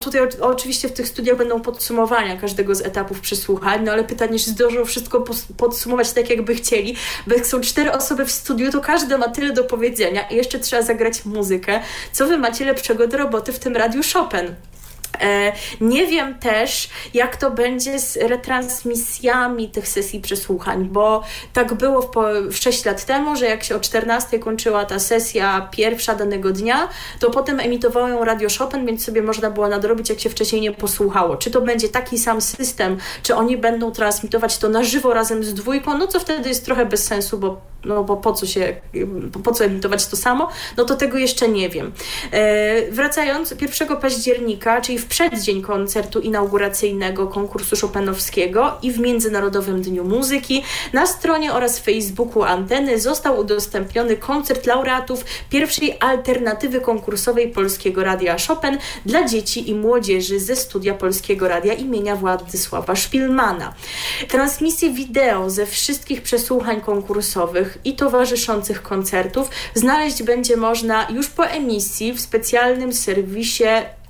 tutaj oczywiście w tych studiach będą podsumowania każdego z etapów przesłuchań, no ale pytanie, czy zdążą wszystko podsumować tak, jakby chcieli, bo jak są 4 osoby w studiu, to każda ma tyle do powiedzenia i jeszcze trzeba zagrać muzykę. Co wy macie lepszego do roboty w tym Radiu Chopin? Nie wiem też, jak to będzie z retransmisjami tych sesji przesłuchań, bo tak było 6 lat temu, że jak się o 14 kończyła ta sesja pierwsza danego dnia, to potem emitowało ją Radio Chopin, więc sobie można było nadrobić, jak się wcześniej nie posłuchało. Czy to będzie taki sam system, czy oni będą transmitować to na żywo razem z dwójką, no co wtedy jest trochę bez sensu, bo po co emitować to samo? No to tego jeszcze nie wiem. Wracając, 1 października, czyli w przeddzień koncertu inauguracyjnego konkursu chopinowskiego i w Międzynarodowym Dniu Muzyki, na stronie oraz Facebooku Anteny został udostępniony koncert laureatów pierwszej alternatywy konkursowej Polskiego Radia Chopin dla dzieci i młodzieży ze studia Polskiego Radia imienia Władysława Szpilmana. Transmisję wideo ze wszystkich przesłuchań konkursowych i towarzyszących koncertów znaleźć będzie można już po emisji w specjalnym serwisie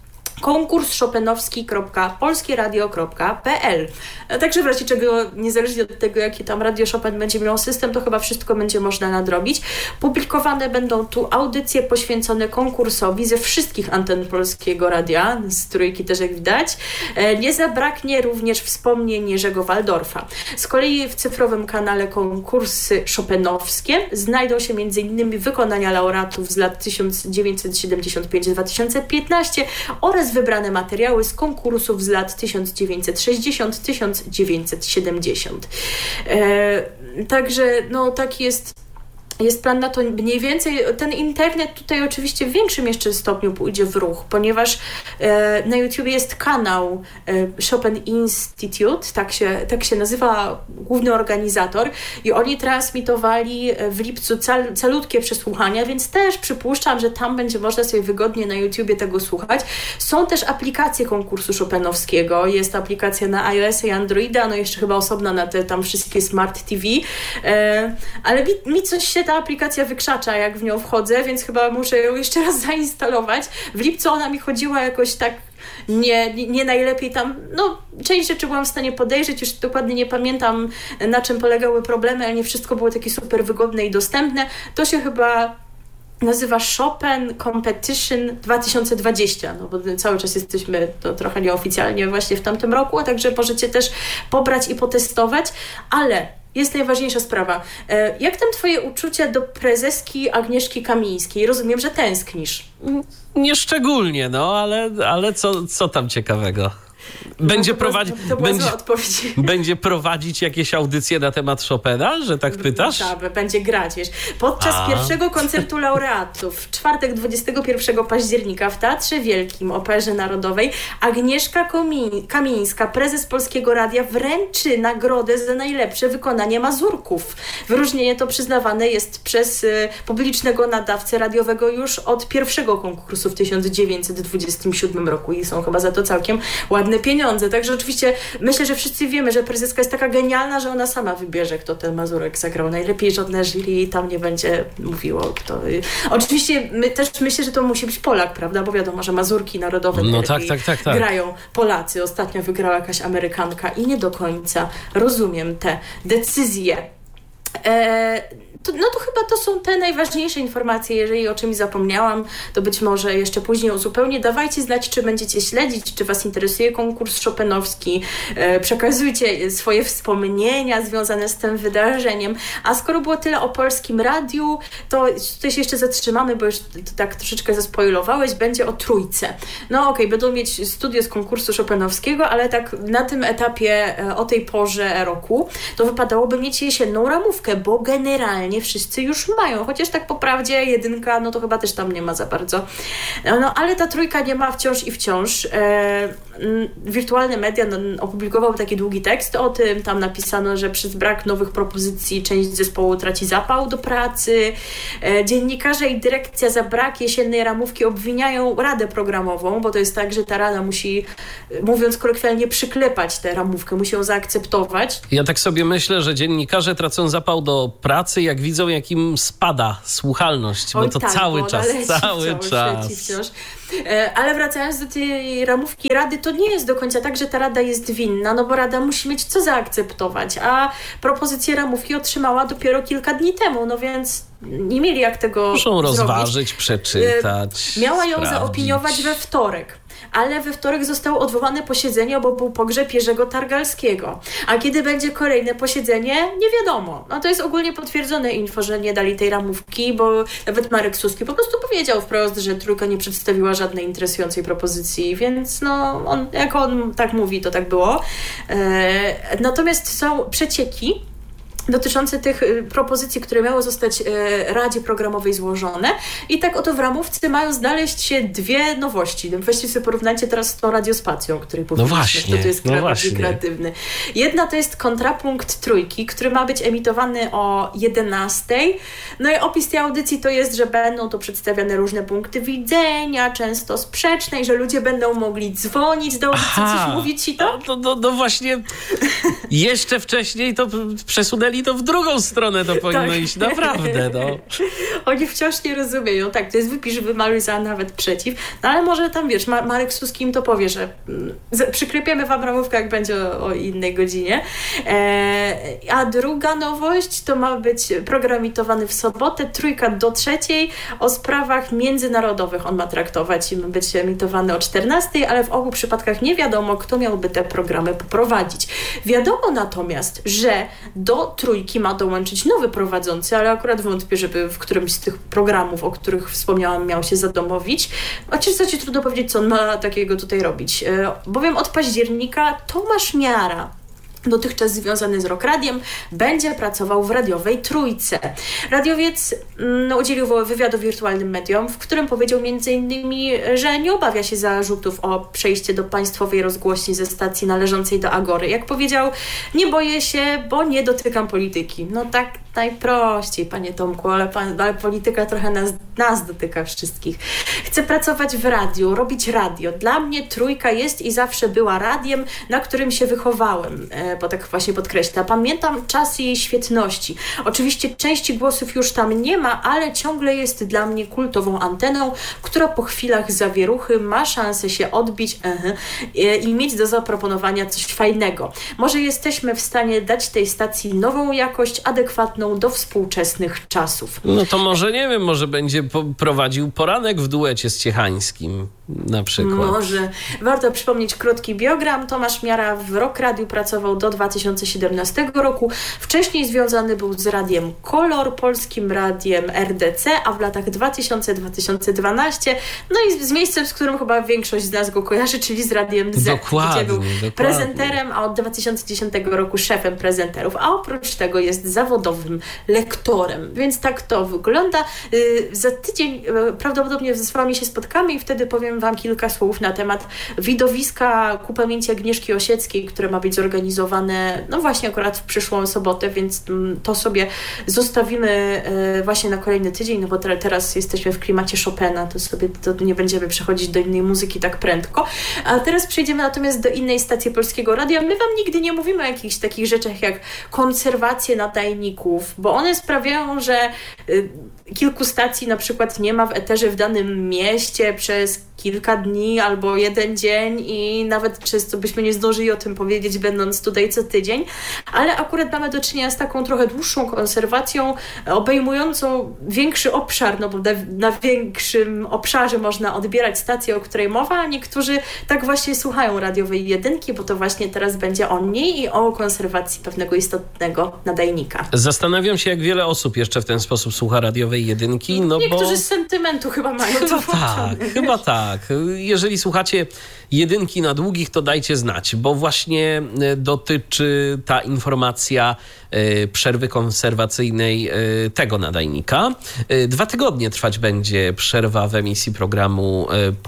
konkurschopinowski.polskieradio.pl. Także w razie czego, niezależnie od tego, jaki tam Radio Chopin będzie miał system, to chyba wszystko będzie można nadrobić. Publikowane będą tu audycje poświęcone konkursowi ze wszystkich anten Polskiego Radia, z trójki też jak widać. Nie zabraknie również wspomnień Jerzego Waldorfa. Z kolei w cyfrowym kanale konkursy chopinowskie znajdą się m.in. wykonania laureatów z lat 1975-2015 oraz wybrane materiały z konkursów z lat 1960-1970. Także no taki jest plan na to mniej więcej. Ten internet tutaj oczywiście w większym jeszcze stopniu pójdzie w ruch, ponieważ na YouTubie jest kanał Chopin Institute, tak się nazywa główny organizator, i oni transmitowali w lipcu calutkie przesłuchania, więc też przypuszczam, że tam będzie można sobie wygodnie na YouTubie tego słuchać. Są też aplikacje konkursu chopinowskiego, jest aplikacja na iOS i Androida, no jeszcze chyba osobna na te tam wszystkie Smart TV, ale mi coś się ta aplikacja wykrzacza, jak w nią wchodzę, więc chyba muszę ją jeszcze raz zainstalować. W lipcu ona mi chodziła jakoś tak nie najlepiej tam, no część rzeczy byłam w stanie podejrzeć, już dokładnie nie pamiętam, na czym polegały problemy, ale nie wszystko było takie super wygodne i dostępne. To się chyba nazywa Chopin Competition 2020, no bo cały czas jesteśmy to trochę nieoficjalnie właśnie w tamtym roku, a także możecie też pobrać i potestować, ale jest najważniejsza sprawa. Jak tam twoje uczucia do prezeski Agnieszki Kamińskiej? Rozumiem, że tęsknisz. Nieszczególnie, no, ale co tam ciekawego? Będzie prowadzić jakieś audycje na temat Chopina, że tak pytasz? Tak, będzie grać, wiesz. Podczas pierwszego koncertu laureatów w czwartek 21 października w Teatrze Wielkim Operze Narodowej Agnieszka Kamińska, prezes Polskiego Radia, wręczy nagrodę za najlepsze wykonanie mazurków. Wyróżnienie to przyznawane jest przez publicznego nadawcę radiowego już od pierwszego konkursu w 1927 roku i są chyba za to całkiem ładne pieniądze. Także oczywiście myślę, że wszyscy wiemy, że prezeska jest taka genialna, że ona sama wybierze, kto ten mazurek zagrał najlepiej, żadne jury tam nie będzie mówiło, kto. Oczywiście myślę, że to musi być Polak, prawda? Bo wiadomo, że mazurki narodowe tak. grają Polacy. Ostatnio wygrała jakaś Amerykanka i nie do końca rozumiem te decyzje. To chyba to są te najważniejsze informacje. Jeżeli o czymś zapomniałam, to być może jeszcze później uzupełnię. Dawajcie znać, czy będziecie śledzić, czy was interesuje konkurs chopinowski. Przekazujcie swoje wspomnienia związane z tym wydarzeniem. A skoro było tyle o Polskim Radiu, to tutaj się jeszcze zatrzymamy, bo już tak troszeczkę zaspoilowałeś. Będzie o Trójce. No okej, będą mieć studio z konkursu chopinowskiego, ale tak na tym etapie, o tej porze roku, to wypadałoby mieć jesienną ramówkę, bo generalnie wszyscy już mają, chociaż tak po prawdzie jedynka, no to chyba też tam nie ma za bardzo. No ale ta trójka nie ma wciąż i wciąż. Wirtualne Media opublikowały taki długi tekst o tym, tam napisano, że przez brak nowych propozycji część zespołu traci zapał do pracy. Dziennikarze i dyrekcja za brak jesiennej ramówki obwiniają radę programową, bo to jest tak, że ta rada musi, mówiąc kolokwialnie, przyklepać tę ramówkę, musi ją zaakceptować. Ja tak sobie myślę, że dziennikarze tracą zapał zapał do pracy, jak widzą, jakim spada słuchalność, bo to tak, cały bo czas, leci wciąż. Ale wracając do tej ramówki Rady, to nie jest do końca tak, że ta Rada jest winna, no bo Rada musi mieć co zaakceptować, a propozycję ramówki otrzymała dopiero kilka dni temu, no więc nie mieli jak tego muszą zrobić. rozważyć, przeczytać, Miała ją sprawdzić. zaopiniować we wtorek. Ale we wtorek zostało odwołane posiedzenie, bo był pogrzeb Jerzego Targalskiego. A kiedy będzie kolejne posiedzenie, nie wiadomo. No to jest ogólnie potwierdzone info, że nie dali tej ramówki, bo nawet Marek Suski po prostu powiedział wprost, że Trójka nie przedstawiła żadnej interesującej propozycji, więc no, jak on tak mówi, to tak było. Natomiast są przecieki dotyczące tych propozycji, które miały zostać Radzie Programowej złożone. I tak oto w ramówce mają znaleźć się dwie nowości. Weźcie sobie porównajcie teraz z tą radiospacją, o której powiedzieliśmy. To jest bardziej kreatywny. Jedna to jest kontrapunkt Trójki, który ma być emitowany o 11:00. No i opis tej audycji to jest, że będą to przedstawiane różne punkty widzenia, często sprzeczne i że ludzie będą mogli dzwonić do audycji, coś mówić i to? No właśnie jeszcze wcześniej to przesunęli to w drugą stronę, to powinno iść naprawdę, no. Oni wciąż nie rozumieją. Tak, to jest wypisz, wymaluj za, nawet przeciw. No ale może tam, wiesz, Marek Suski im to powie, że przyklepiemy wam ramówkę, jak będzie o innej godzinie. A druga nowość to ma być program emitowany w sobotę, 2 do 3 o sprawach międzynarodowych on ma traktować i ma być emitowany o 14:00, ale w obu przypadkach nie wiadomo, kto miałby te programy poprowadzić. Wiadomo natomiast, że do Trójki ma dołączyć nowy prowadzący, ale akurat wątpię, żeby w którymś z tych programów, o których wspomniałam, miał się zadomowić. Oczywiście trudno powiedzieć, co on ma takiego tutaj robić. Bowiem od października Tomasz Miara, dotychczas związany z Rock Radiem, będzie pracował w radiowej Trójce. Radiowiec udzielił wywiadu wirtualnym mediom, w którym powiedział m.in., że nie obawia się zarzutów o przejście do państwowej rozgłośni ze stacji należącej do Agory. Jak powiedział, nie boję się, bo nie dotykam polityki. No tak najprościej, panie Tomku, ale polityka trochę nas dotyka wszystkich. Chcę pracować w radiu, robić radio. Dla mnie Trójka jest i zawsze była radiem, na którym się wychowałem, bo tak właśnie podkreśla. Pamiętam czas jej świetności. Oczywiście części głosów już tam nie ma, ale ciągle jest dla mnie kultową anteną, która po chwilach zawieruchy ma szansę się odbić i mieć do zaproponowania coś fajnego. Może jesteśmy w stanie dać tej stacji nową jakość, adekwatną do współczesnych czasów. No to może, nie wiem, może będzie prowadził poranek w duecie z Ciechańskim na przykład. Może. Warto przypomnieć krótki biogram. Tomasz Miara w Rock Radiu pracował do 2017 roku. Wcześniej związany był z Radiem Kolor, Polskim Radiem RDC, a w latach 2000-2012 no i z miejscem, z którym chyba większość z nas go kojarzy, czyli z Radiem Z, gdzie był prezenterem, a od 2010 roku szefem prezenterów, a oprócz tego jest zawodowym lektorem. Więc tak to wygląda. Za tydzień prawdopodobnie z wami się spotkamy i wtedy powiem wam kilka słów na temat widowiska ku pamięci Agnieszki Osieckiej, które ma być zorganizowane no właśnie akurat w przyszłą sobotę, więc to sobie zostawimy właśnie na kolejny tydzień, no bo teraz jesteśmy w klimacie Chopina, to nie będziemy przechodzić do innej muzyki tak prędko. A teraz przejdziemy natomiast do innej stacji Polskiego Radia. My wam nigdy nie mówimy o jakichś takich rzeczach jak konserwacje nadajników, bo one sprawiają, że kilku stacji na przykład nie ma w eterze w danym mieście przez kilka dni albo jeden dzień i nawet często byśmy nie zdążyli o tym powiedzieć, będąc tutaj co tydzień, ale akurat mamy do czynienia z taką trochę dłuższą konserwacją, obejmującą większy obszar, no bo na większym obszarze można odbierać stację, o której mowa, a niektórzy tak właśnie słuchają radiowej jedynki, bo to właśnie teraz będzie o niej i o konserwacji pewnego istotnego nadajnika. Zastanawiam się, jak wiele osób jeszcze w ten sposób słucha radiowej jedynki, no niektórzy z sentymentu chyba mają to chyba tak. Jeżeli słuchacie jedynki na długich, to dajcie znać, bo właśnie dotyczy ta informacja przerwy konserwacyjnej tego nadajnika. 2 tygodnie trwać będzie przerwa w emisji programu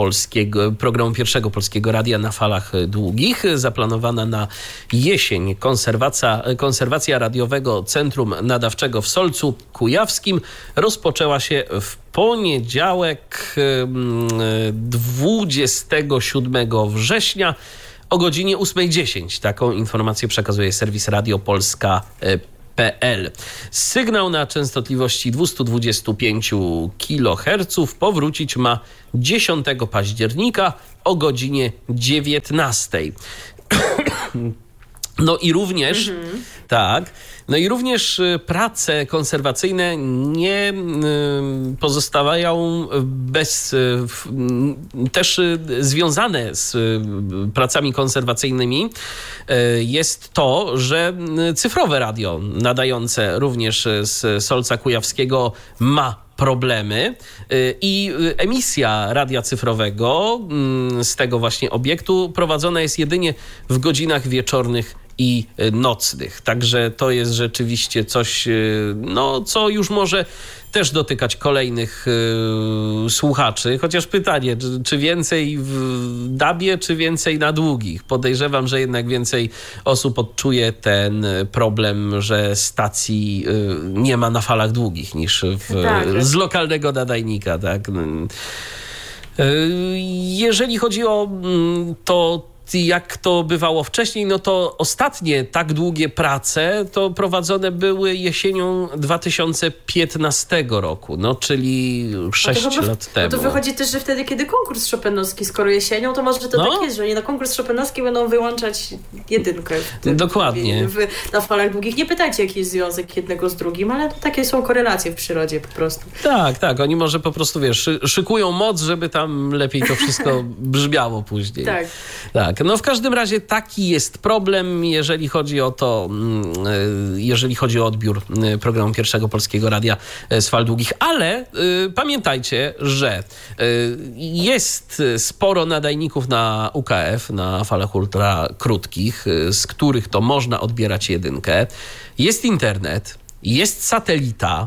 Pierwszego Polskiego Radia na falach długich. Zaplanowana na jesień konserwacja radiowego Centrum Nadawczego w Solcu Kujawskim rozpoczęła się w poniedziałek 27 września o godzinie 8:10. Taką informację przekazuje serwis Radio Polska PL. Sygnał na częstotliwości 225 kHz powrócić ma 10 października o godzinie 19. No i również, no i również prace konserwacyjne nie pozostawają też związane z pracami konserwacyjnymi jest to, że cyfrowe radio nadające również z Solca Kujawskiego ma problemy i emisja radia cyfrowego z tego właśnie obiektu prowadzona jest jedynie w godzinach wieczornych i nocnych. Także to jest rzeczywiście coś, no, co już może też dotykać kolejnych słuchaczy. Chociaż pytanie, czy więcej w DAB-ie, czy więcej na długich? Podejrzewam, że jednak więcej osób odczuje ten problem, że stacji nie ma na falach długich niż z lokalnego nadajnika. Tak? Jeżeli chodzi o to, jak to bywało wcześniej, no to ostatnie tak długie prace to prowadzone były jesienią 2015 roku, no czyli 6 lat temu. No to wychodzi też, że wtedy, kiedy konkurs chopinowski, skoro jesienią, to może to tak jest, że oni na konkurs chopinowski będą wyłączać jedynkę. Dokładnie. Na falach długich. Nie pytajcie, jaki jest związek jednego z drugim, ale to takie są korelacje w przyrodzie po prostu. Tak. Oni może po prostu, szykują moc, żeby tam lepiej to wszystko brzmiało później. Tak. No w każdym razie taki jest problem, jeżeli chodzi o to, jeżeli chodzi o odbiór programu Pierwszego Polskiego Radia z fal długich, ale pamiętajcie, że jest sporo nadajników na UKF, na falach ultra krótkich, z których to można odbierać jedynkę. Jest internet, jest satelita,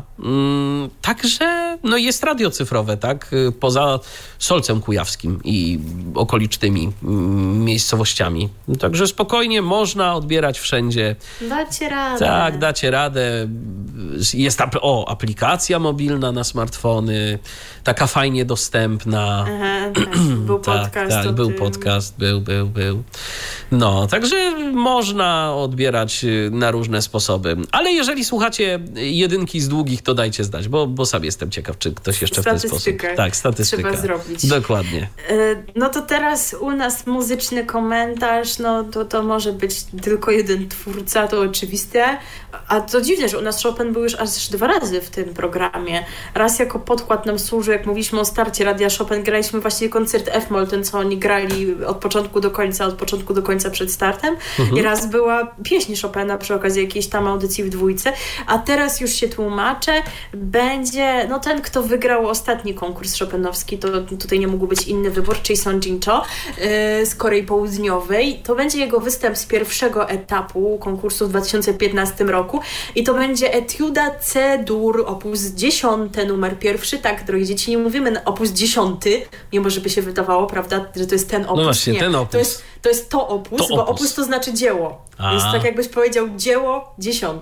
także no jest radio cyfrowe, tak? Poza Solcem Kujawskim i okolicznymi miejscowościami. Także spokojnie można odbierać wszędzie. Dacie radę. Tak, dacie radę. Jest aplikacja mobilna na smartfony, taka fajnie dostępna. Był podcast. Tak, był podcast, był. No, także można odbierać na różne sposoby. Ale jeżeli słuchacie jedynki z długich, to dajcie znać, bo sam jestem ciekaw, czy ktoś jeszcze w ten sposób... Tak, statystykę. Trzeba zrobić. Dokładnie. No to teraz u nas muzyczny komentarz, no to może być tylko jeden twórca, to oczywiste. A to dziwne, że u nas Chopin był już aż 2 razy w tym programie. Raz jako podkład nam służył, jak mówiliśmy o starcie Radia Chopin, graliśmy właśnie koncert F-moll, ten co oni grali od początku do końca przed startem. I raz była pieśń Chopina przy okazji jakiejś tam audycji w 2. A teraz już się tłumaczę, będzie ten, kto wygrał ostatni konkurs chopinowski, to tutaj nie mógł być inny wybór, czyli Song Jin-cho z Korei Południowej. To będzie jego występ z pierwszego etapu konkursu w 2015 roku i to będzie Etiuda C-dur, opus 10, numer 1. Tak, drogie dzieci, nie mówimy opus 10, mimo żeby się wydawało, prawda, że to jest ten opus. No właśnie, nie, ten opus. To jest to opus, bo opus to znaczy dzieło. Więc tak jakbyś powiedział dzieło 10.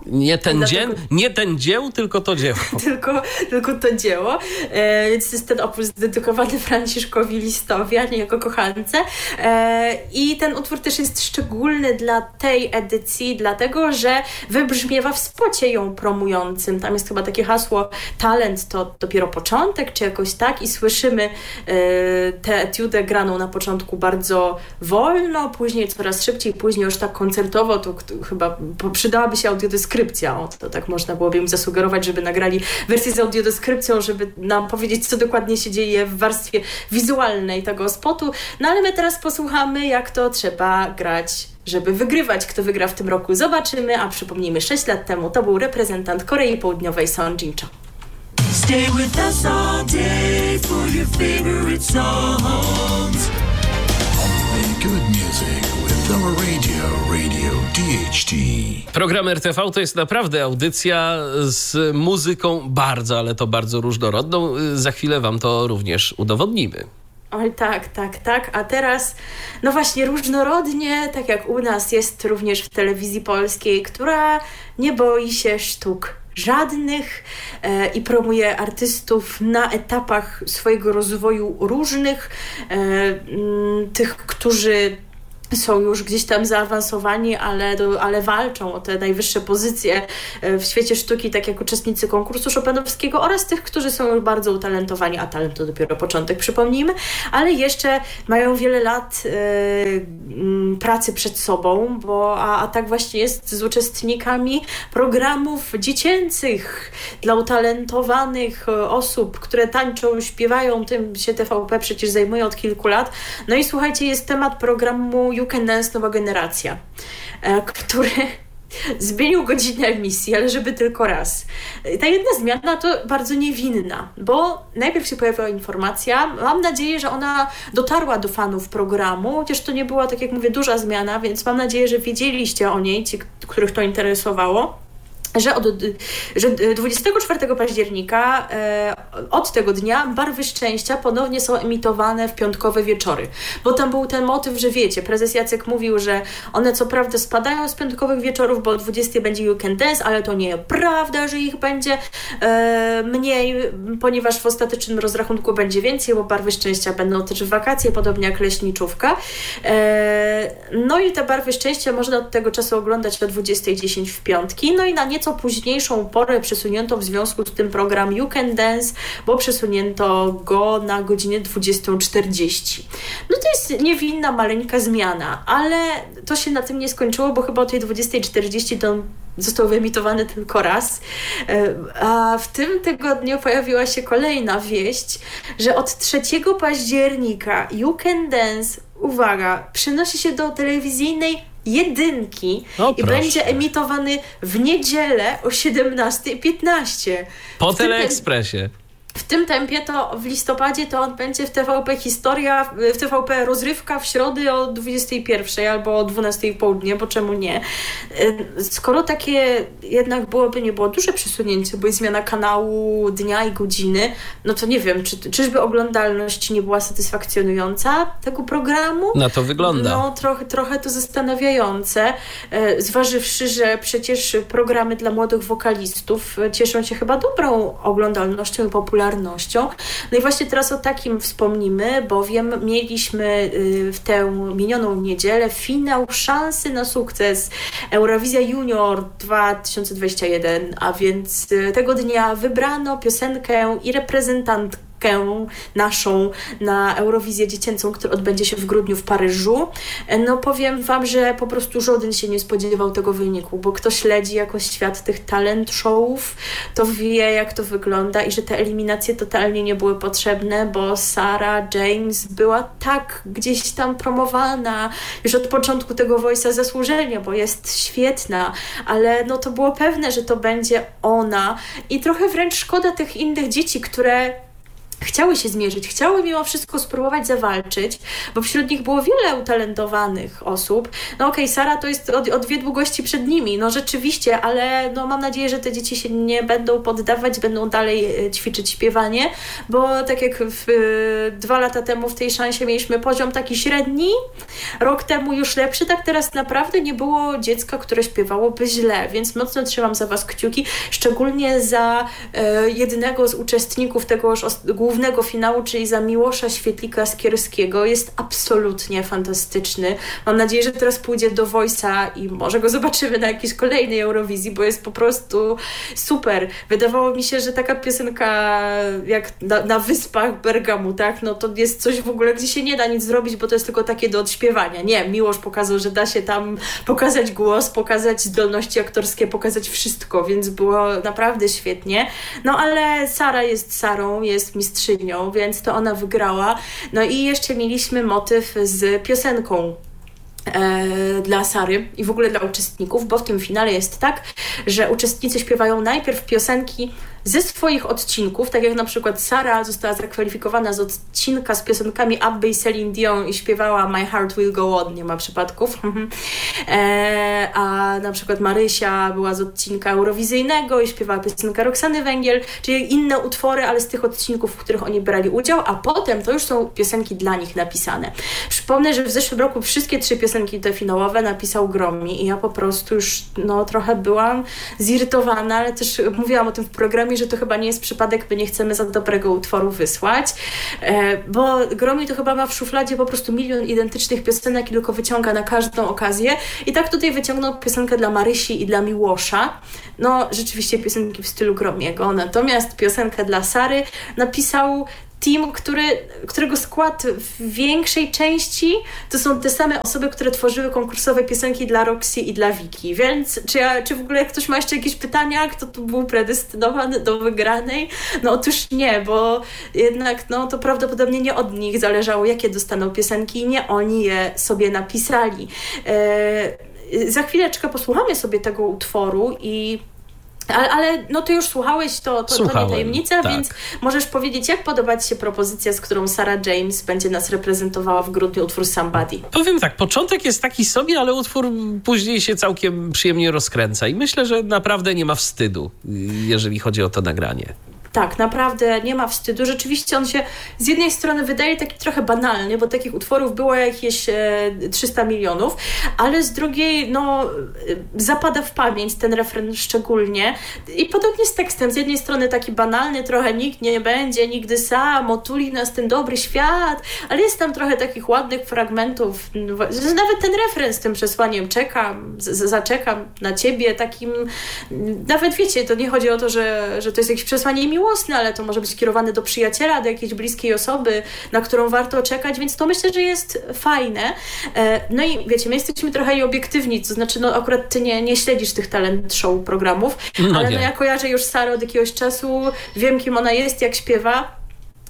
Nie ten dzieł, tylko to dzieło. tylko to dzieło. Więc jest ten opus dedykowany Franciszkowi Listowi, a nie jego kochance. I ten utwór też jest szczególny dla tej edycji, dlatego, że wybrzmiewa w spocie ją promującym. Tam jest chyba takie hasło talent to dopiero początek, czy jakoś tak. I słyszymy tę etiudę graną na początku bardzo wolno, później coraz szybciej, później już tak koncertowo, to chyba przydałaby się audiodeskrypcja. To tak można byłoby im zasugerować, żeby nagrali wersję z audiodeskrypcją, żeby nam powiedzieć, co dokładnie się dzieje w warstwie wizualnej tego spotu. No ale my teraz posłuchamy, jak to trzeba grać, żeby wygrywać. Kto wygra w tym roku, zobaczymy. A przypomnijmy, 6 lat temu to był reprezentant Korei Południowej Song Jin-cho. Stay with us all day for your favorite songs. Good music with our Radio DHT. Program RTV to jest naprawdę audycja z muzyką bardzo, ale to bardzo różnorodną. Za chwilę wam to również udowodnimy. Oj, tak. A teraz, no właśnie, różnorodnie, tak jak u nas jest również w telewizji polskiej, która nie boi się sztuk żadnych i promuje artystów na etapach swojego rozwoju różnych, tych, którzy są już gdzieś tam zaawansowani, ale walczą o te najwyższe pozycje w świecie sztuki, tak jak uczestnicy konkursu chopinowskiego oraz tych, którzy są już bardzo utalentowani, a talent to dopiero początek, przypomnijmy, ale jeszcze mają wiele lat pracy przed sobą, a tak właśnie jest z uczestnikami programów dziecięcych dla utalentowanych osób, które tańczą, śpiewają, tym się TVP przecież zajmuje od kilku lat. No i słuchajcie, jest temat programu You Can Dance Nowa Generacja, który zmienił godzinę emisji, ale żeby tylko raz. Ta jedna zmiana to bardzo niewinna, bo najpierw się pojawiła informacja, mam nadzieję, że ona dotarła do fanów programu, chociaż to nie była, tak jak mówię, duża zmiana, więc mam nadzieję, że wiedzieliście o niej, ci, których to interesowało. Że 24 października od tego dnia Barwy Szczęścia ponownie są emitowane w piątkowe wieczory. Bo tam był ten motyw, że wiecie, prezes Jacek mówił, że one co prawda spadają z piątkowych wieczorów, bo o 20 będzie You Can Dance, ale to nie prawda, że ich będzie mniej, ponieważ w ostatecznym rozrachunku będzie więcej, bo Barwy Szczęścia będą też w wakacje, podobnie jak Leśniczówka. No i te Barwy Szczęścia można od tego czasu oglądać o 20:10 w piątki, no i na nieco późniejszą porę przesunięto w związku z tym program You Can Dance, bo przesunięto go na godzinę 20:40. No to jest niewinna, maleńka zmiana, ale to się na tym nie skończyło, bo chyba o tej 20:40 to został wyemitowany tylko raz. A w tym tygodniu pojawiła się kolejna wieść, że od 3 października You Can Dance, uwaga, przenosi się do telewizyjnej Jedynki i będzie emitowany w niedzielę o 17:15. Po Teleekspresie. W tym tempie to w listopadzie to on będzie w TVP Historia, w TVP Rozrywka w środę o 21 albo o 12 w południe, bo czemu nie? Skoro takie jednak nie było duże przesunięcie, bo jest zmiana kanału, dnia i godziny, no to nie wiem, czyżby oglądalność nie była satysfakcjonująca tego programu? Na to wygląda. No trochę to zastanawiające, zważywszy, że przecież programy dla młodych wokalistów cieszą się chyba dobrą oglądalnością i popularnością. No i właśnie teraz o takim wspomnimy, bowiem mieliśmy w tę minioną niedzielę finał Szansy na sukces Eurowizja Junior 2021, a więc tego dnia wybrano piosenkę i reprezentantkę naszą na Eurowizję dziecięcą, która odbędzie się w grudniu w Paryżu. No powiem wam, że po prostu żaden się nie spodziewał tego wyniku, bo kto śledzi jakoś świat tych talent showów, to wie, jak to wygląda i że te eliminacje totalnie nie były potrzebne, bo Sarah James była tak gdzieś tam promowana już od początku tego Voice'a zasłużenia, bo jest świetna, ale no to było pewne, że to będzie ona i trochę wręcz szkoda tych innych dzieci, które chciały się zmierzyć, chciały mimo wszystko spróbować zawalczyć, bo wśród nich było wiele utalentowanych osób. No okej, Sara to jest o 2 długości przed nimi, no rzeczywiście, ale no mam nadzieję, że te dzieci się nie będą poddawać, będą dalej ćwiczyć śpiewanie, bo tak jak 2 lata temu w tej szansie mieliśmy poziom taki średni, rok temu już lepszy, tak teraz naprawdę nie było dziecka, które śpiewałoby źle, więc mocno trzymam za was kciuki, szczególnie za jednego z uczestników tegoż głównego finału, czyli za Miłosza Świetlika-Skierskiego. Jest absolutnie fantastyczny. Mam nadzieję, że teraz pójdzie do Voice'a i może go zobaczymy na jakiejś kolejnej Eurowizji, bo jest po prostu super. Wydawało mi się, że taka piosenka jak na wyspach Bergamu, tak? No to jest coś w ogóle, gdzie się nie da nic zrobić, bo to jest tylko takie do odśpiewania. Nie, Miłosz pokazał, że da się tam pokazać głos, pokazać zdolności aktorskie, pokazać wszystko, więc było naprawdę świetnie. No ale Sara jest Sarą, jest mistrzynią, więc to ona wygrała. No i jeszcze mieliśmy motyw z piosenką dla Sary i w ogóle dla uczestników, bo w tym finale jest tak, że uczestnicy śpiewają najpierw piosenki ze swoich odcinków, tak jak na przykład Sara została zakwalifikowana z odcinka z piosenkami Abby i Celine Dion i śpiewała My Heart Will Go On, nie ma przypadków. A na przykład Marysia była z odcinka eurowizyjnego i śpiewała piosenkę Roxany Węgiel, czyli inne utwory, ale z tych odcinków, w których oni brali udział, a potem to już są piosenki dla nich napisane. Przypomnę, że w zeszłym roku wszystkie 3 piosenki te finałowe napisał Gromi i ja po prostu już trochę byłam zirytowana, ale też mówiłam o tym w programie nami, że to chyba nie jest przypadek, my nie chcemy za dobrego utworu wysłać, bo Gromi to chyba ma w szufladzie po prostu milion identycznych piosenek i tylko wyciąga na każdą okazję. I tak tutaj wyciągnął piosenkę dla Marysi i dla Miłosza. No, rzeczywiście piosenki w stylu Gromiego. Natomiast piosenkę dla Sary napisał team, którego skład w większej części to są te same osoby, które tworzyły konkursowe piosenki dla Roxy i dla Wiki. Więc czy w ogóle ktoś ma jeszcze jakieś pytania, kto tu był predestynowany do wygranej? No otóż nie, bo jednak to prawdopodobnie nie od nich zależało, jakie dostaną piosenki, nie oni je sobie napisali. Za chwileczkę posłuchamy sobie tego utworu ale ty już słuchałeś, to nie tajemnica, tak. Więc możesz powiedzieć, jak podoba ci się propozycja, z którą Sarah James będzie nas reprezentowała w grudniu, utwór Somebody? Powiem tak, początek jest taki sobie, ale utwór później się całkiem przyjemnie rozkręca i myślę, że naprawdę nie ma wstydu, jeżeli chodzi o to nagranie. Tak, naprawdę nie ma wstydu. Rzeczywiście on się z jednej strony wydaje taki trochę banalny, bo takich utworów było jakieś 300 milionów, ale z drugiej zapada w pamięć ten refren szczególnie. I podobnie z tekstem. Z jednej strony taki banalny, trochę nikt nie będzie nigdy sam, otuli nas ten dobry świat, ale jest tam trochę takich ładnych fragmentów. Nawet ten refren z tym przesłaniem zaczekam na ciebie, takim, nawet wiecie, to nie chodzi o to, że to jest jakieś przesłanie miłosne, ale to może być skierowane do przyjaciela, do jakiejś bliskiej osoby, na którą warto czekać, więc to myślę, że jest fajne. No i wiecie, my jesteśmy trochę obiektywni, to znaczy akurat ty nie śledzisz tych talent show programów, ale ja kojarzę już Sarę od jakiegoś czasu, wiem kim ona jest, jak śpiewa.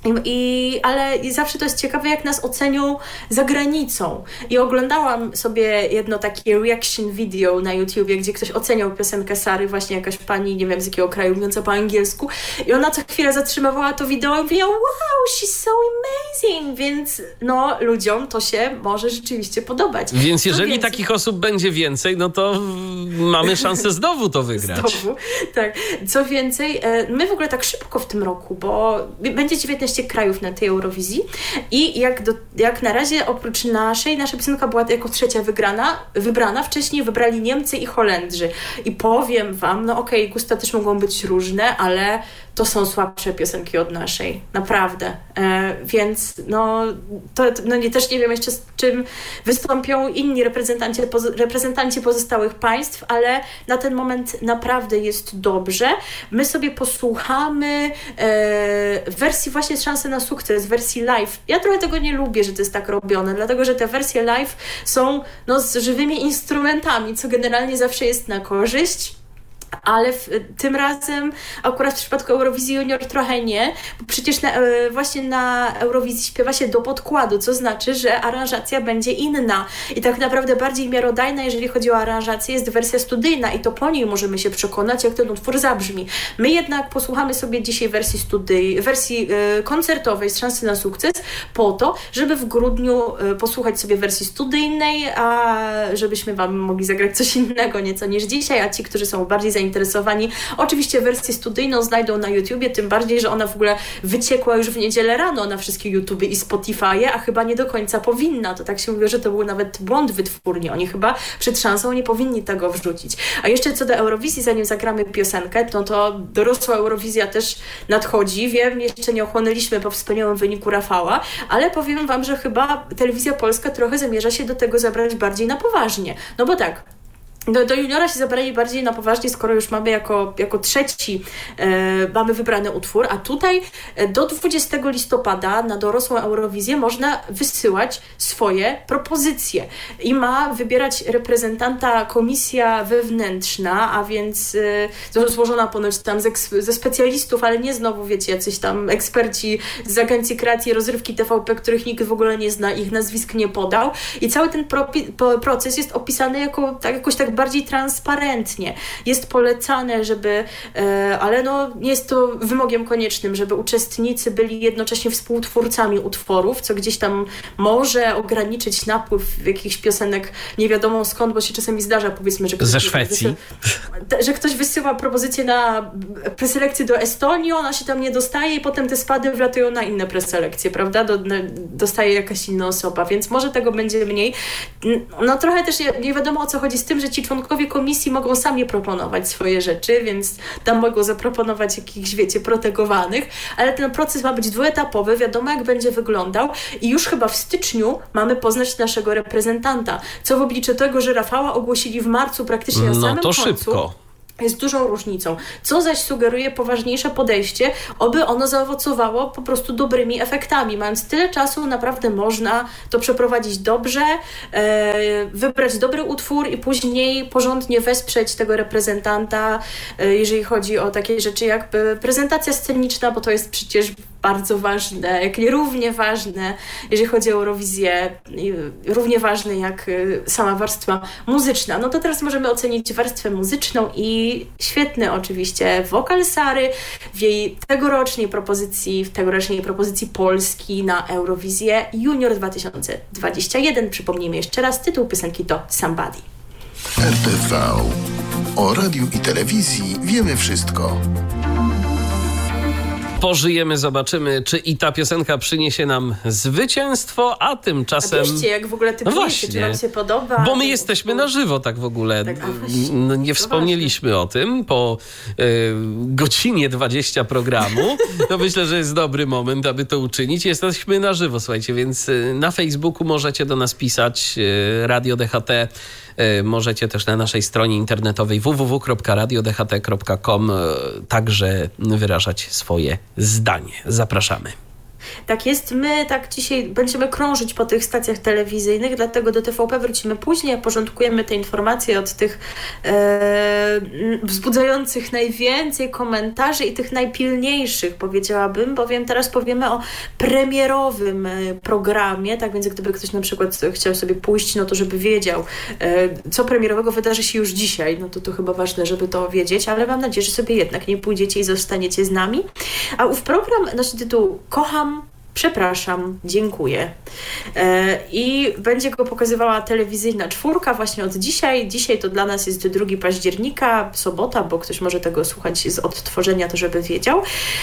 Ale zawsze to jest ciekawe, jak nas ocenią za granicą. I oglądałam sobie jedno takie reaction video na YouTubie, gdzie ktoś oceniał piosenkę Sary, właśnie jakaś pani, nie wiem z jakiego kraju, mówiąca po angielsku. I ona co chwilę zatrzymywała to wideo i mówiła, wow, she's so amazing! Więc ludziom to się może rzeczywiście podobać. Więc jeżeli takich osób będzie więcej, to mamy szansę znowu to wygrać. Znowu, tak. Co więcej, my w ogóle tak szybko w tym roku, bo będzie 19 krajów na tej Eurowizji i jak na razie oprócz nasza piosenka była jako trzecia wybrana, wcześniej wybrali Niemcy i Holendrzy. I powiem wam, gusta też mogą być różne, ale to są słabsze piosenki od naszej. Naprawdę. Więc też nie wiem jeszcze z czym wystąpią inni reprezentanci pozostałych państw, ale na ten moment naprawdę jest dobrze. My sobie posłuchamy wersji właśnie Szansy na sukces, wersji live. Ja trochę tego nie lubię, że to jest tak robione, dlatego że te wersje live są z żywymi instrumentami, co generalnie zawsze jest na korzyść. Ale tym razem akurat w przypadku Eurowizji Junior trochę nie, bo przecież właśnie na Eurowizji śpiewa się do podkładu, co znaczy, że aranżacja będzie inna i tak naprawdę bardziej miarodajna, jeżeli chodzi o aranżację, jest wersja studyjna i to po niej możemy się przekonać, jak ten utwór zabrzmi. My jednak posłuchamy sobie dzisiaj wersji koncertowej z Szansy na sukces po to, żeby w grudniu posłuchać sobie wersji studyjnej, a żebyśmy wam mogli zagrać coś innego nieco niż dzisiaj, a ci, którzy są bardziej zainteresowani, oczywiście wersję studyjną znajdą na YouTubie, tym bardziej, że ona w ogóle wyciekła już w niedzielę rano na wszystkie YouTuby i Spotify'e, a chyba nie do końca powinna. To tak się mówi, że to był nawet błąd wytwórni. Oni chyba przed szansą nie powinni tego wrzucić. A jeszcze co do Eurowizji, zanim zagramy piosenkę, to dorosła Eurowizja też nadchodzi. Wiem, jeszcze nie ochłonęliśmy po wspaniałym wyniku Rafała, ale powiem wam, że chyba Telewizja Polska trochę zamierza się do tego zabrać bardziej na poważnie. No bo tak, do juniora się zabrali bardziej na poważnie, skoro już mamy jako trzeci mamy wybrany utwór, a tutaj do 20 listopada na dorosłą Eurowizję można wysyłać swoje propozycje i ma wybierać reprezentanta komisja wewnętrzna, a więc złożona ponoć tam ze specjalistów, ale nie znowu wiecie, jacyś tam eksperci z Agencji Kreacji i Rozrywki TVP, których nikt w ogóle nie zna, ich nazwisk nie podał i cały ten proces jest opisany jakoś tak bardziej transparentnie. Jest polecane, żeby, ale nie jest to wymogiem koniecznym, żeby uczestnicy byli jednocześnie współtwórcami utworów, co gdzieś tam może ograniczyć napływ jakichś piosenek nie wiadomo skąd, bo się czasami zdarza, powiedzmy, że ktoś ze Szwecji. Że ktoś wysyła propozycję na preselekcję do Estonii, ona się tam nie dostaje i potem te spady wlatują na inne preselekcje, prawda? Dostaje jakaś inna osoba, więc może tego będzie mniej. Trochę też nie wiadomo, o co chodzi z tym, że ci oczywiście członkowie komisji mogą sami proponować swoje rzeczy, więc tam mogą zaproponować jakichś, wiecie, protegowanych, ale ten proces ma być dwuetapowy, wiadomo jak będzie wyglądał i już chyba w styczniu mamy poznać naszego reprezentanta, co w obliczu tego, że Rafała ogłosili w marcu praktycznie na samym końcu. Szybko. Jest dużą różnicą, co zaś sugeruje poważniejsze podejście, oby ono zaowocowało po prostu dobrymi efektami. Mając tyle czasu, naprawdę można to przeprowadzić dobrze, wybrać dobry utwór i później porządnie wesprzeć tego reprezentanta, jeżeli chodzi o takie rzeczy jak prezentacja sceniczna, bo to jest przecież bardzo ważne, jak nie równie ważne, jeżeli chodzi o Eurowizję, równie ważne jak sama warstwa muzyczna. No to teraz możemy ocenić warstwę muzyczną i świetny oczywiście wokal Sary w jej tegorocznej propozycji Polski na Eurowizję Junior 2021. Przypomnijmy jeszcze raz, tytuł piosenki to Somebody. RTV. O radiu i telewizji wiemy wszystko. Pożyjemy, zobaczymy, czy i ta piosenka przyniesie nam zwycięstwo, a tymczasem... Piszcie, jak w ogóle typujecie, czy wam się podoba. Bo my jesteśmy na żywo tak w ogóle. Tak, nie wspomnieliśmy o tym po godzinie 20 programu. To myślę, że jest dobry moment, aby to uczynić. Jesteśmy na żywo, słuchajcie, więc na Facebooku możecie do nas pisać, Radio DHT. Możecie też na naszej stronie internetowej www.radiodht.com także wyrażać swoje zdanie. Zapraszamy. Tak jest, my tak dzisiaj będziemy krążyć po tych stacjach telewizyjnych, dlatego do TVP wrócimy później, porządkujemy te informacje od tych wzbudzających najwięcej komentarzy i tych najpilniejszych, powiedziałabym, bowiem teraz powiemy o premierowym programie, tak więc gdyby ktoś na przykład chciał sobie pójść, no to żeby wiedział, co premierowego wydarzy się już dzisiaj, no to chyba ważne, żeby to wiedzieć, ale mam nadzieję, że sobie jednak nie pójdziecie i zostaniecie z nami. A ów program nosi tytuł Kocham, przepraszam, dziękuję. I będzie go pokazywała telewizyjna czwórka właśnie od dzisiaj. Dzisiaj to dla nas jest 2 października, sobota, bo ktoś może tego słuchać z odtworzenia, to żeby wiedział.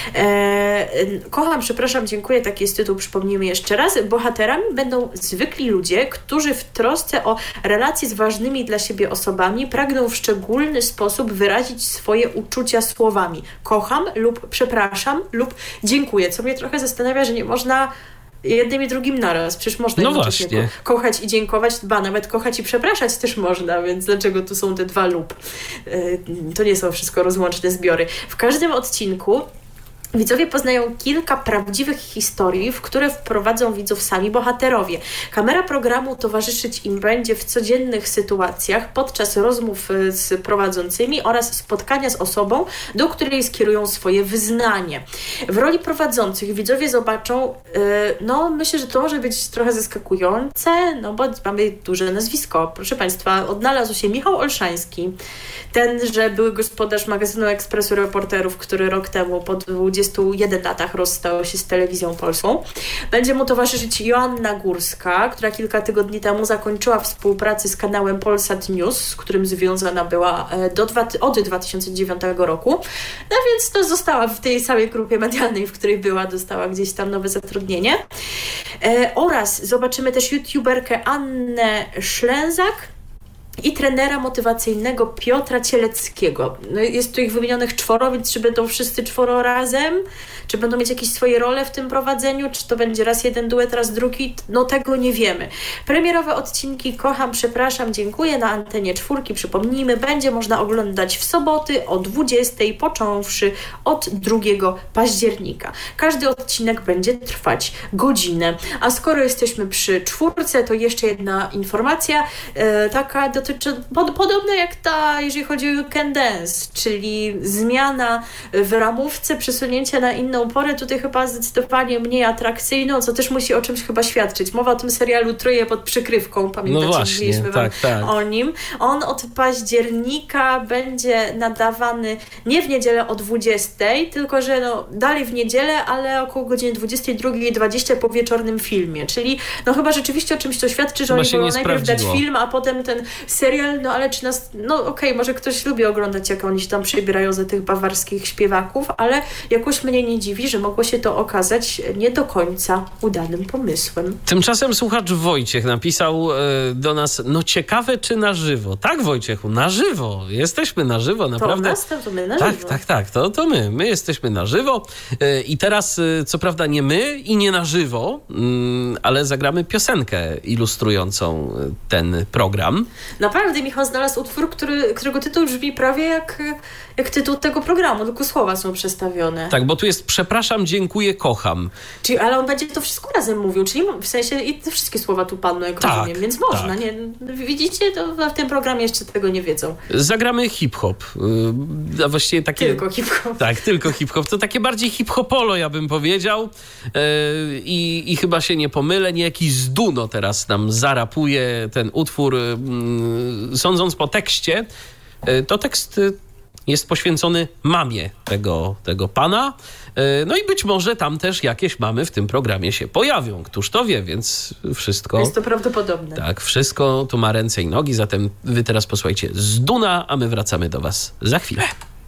Kocham, przepraszam, dziękuję, taki jest tytuł, przypomnijmy jeszcze raz. Bohaterami będą zwykli ludzie, którzy w trosce o relacje z ważnymi dla siebie osobami pragną w szczególny sposób wyrazić swoje uczucia słowami. Kocham lub przepraszam lub dziękuję, co mnie trochę zastanawia, że nie można jednym i drugim naraz. Przecież można jednocześnie kochać i dziękować, nawet kochać i przepraszać też można, więc dlaczego tu są te 2 lub? To nie są wszystko rozłączne zbiory. W każdym odcinku widzowie poznają kilka prawdziwych historii, w które wprowadzą widzów sami bohaterowie. Kamera programu towarzyszyć im będzie w codziennych sytuacjach podczas rozmów z prowadzącymi oraz spotkania z osobą, do której skierują swoje wyznanie. W roli prowadzących widzowie zobaczą, myślę, że to może być trochę zaskakujące, bo mamy duże nazwisko. Proszę Państwa, odnalazł się Michał Olszański, tenże były gospodarz magazynu Ekspresu Reporterów, który rok temu po 21 latach rozstał się z telewizją polską. Będzie mu towarzyszyć Joanna Górska, która kilka tygodni temu zakończyła współpracę z kanałem Polsat News, z którym związana była od 2009 roku. No więc to została w tej samej grupie medialnej, w której była, dostała gdzieś tam nowe zatrudnienie. Oraz zobaczymy też youtuberkę Annę Szlęzak i trenera motywacyjnego Piotra Cieleckiego. Jest tu ich wymienionych 4, więc czy będą wszyscy 4 razem? Czy będą mieć jakieś swoje role w tym prowadzeniu? Czy to będzie raz jeden duet, raz drugi? No tego nie wiemy. Premierowe odcinki Kocham, przepraszam, dziękuję na antenie 4. Przypomnijmy, będzie można oglądać w soboty o 20, począwszy od 2 października. Każdy odcinek będzie trwać godzinę. A skoro jesteśmy przy 4, to jeszcze jedna informacja, taka podobna jak ta, jeżeli chodzi o You Can Dance, czyli zmiana w ramówce, przesunięcie na inną porę, tutaj chyba zdecydowanie mniej atrakcyjną, co też musi o czymś chyba świadczyć. Mowa o tym serialu Troje pod przykrywką, pamiętacie, mówiliśmy wam o nim. On od października będzie nadawany nie w niedzielę o 20, tylko że dalej w niedzielę, ale około godziny 22:20 po wieczornym filmie, czyli chyba rzeczywiście o czymś to świadczy, że oni wolą najpierw dać film, a potem ten serial, no ale czy nas, no okej, może ktoś lubi oglądać, jak oni się tam przebierają za tych bawarskich śpiewaków, ale jakoś mnie nie dziwi, że mogło się to okazać nie do końca udanym pomysłem. Tymczasem słuchacz Wojciech napisał do nas, no ciekawe czy na żywo. Tak, Wojciechu, na żywo. Jesteśmy na żywo, naprawdę. To my na żywo. Tak, to my. My jesteśmy na żywo i teraz co prawda nie my i nie na żywo, ale zagramy piosenkę ilustrującą ten program. Naprawdę Michał znalazł utwór, którego tytuł brzmi prawie jak tytuł tego programu, tylko słowa są przestawione. Tak, bo tu jest przepraszam, dziękuję, kocham. Czyli, ale on będzie to wszystko razem mówił, czyli w sensie i te wszystkie słowa tu padną, jak rozumiem, więc można. Tak. Nie, widzicie, to w tym programie jeszcze tego nie wiedzą. Zagramy hip-hop. A właściwie takie... Tylko hip-hop. Tak, tylko hip-hop. To takie bardziej hip-hopolo, ja bym powiedział. I chyba się nie pomylę, niejaki Zduno teraz nam zarapuje ten utwór. Sądząc po tekście, to tekst jest poświęcony mamie tego pana. No i być może tam też jakieś mamy w tym programie się pojawią. Któż to wie, więc wszystko... Jest to prawdopodobne. Tak, wszystko tu ma ręce i nogi, zatem wy teraz posłuchajcie Zduna, a my wracamy do was za chwilę.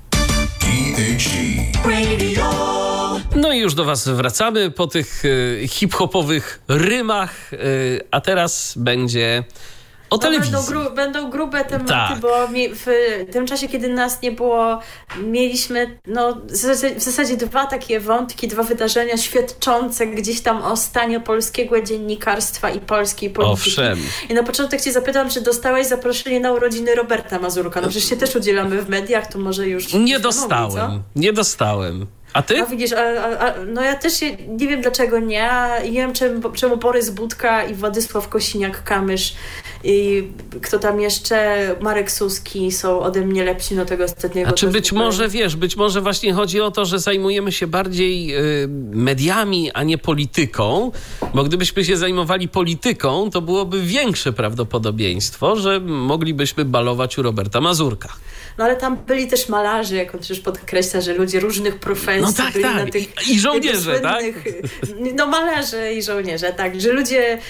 No i już do was wracamy po tych hip-hopowych rymach, a teraz będzie... O telewizji. Będą grube tematy, tak. Bo w tym czasie, kiedy nas nie było, mieliśmy w zasadzie dwa takie wątki, dwa wydarzenia świadczące gdzieś tam o stanie polskiego dziennikarstwa i polskiej polityki. Owszem. I na początek cię zapytam, czy dostałeś zaproszenie na urodziny Roberta Mazurka? No przecież się też udzielamy w mediach, to może już... Nie dostałem. A ty? No widzisz, no ja też nie wiem dlaczego nie. Nie wiem czemu Borys Budka i Władysław Kosiniak-Kamysz i kto tam jeszcze, Marek Suski są ode mnie lepsi do tego ostatniego. A czy być może właśnie chodzi o to, że zajmujemy się bardziej mediami, a nie polityką, bo gdybyśmy się zajmowali polityką, to byłoby większe prawdopodobieństwo, że moglibyśmy balować u Roberta Mazurka. No ale tam byli też malarze, jak on przecież podkreśla, że ludzie różnych profesji. No tak, byli tak. Na tych, I żołnierze, tak? No malarze i żołnierze, tak. Że ludzie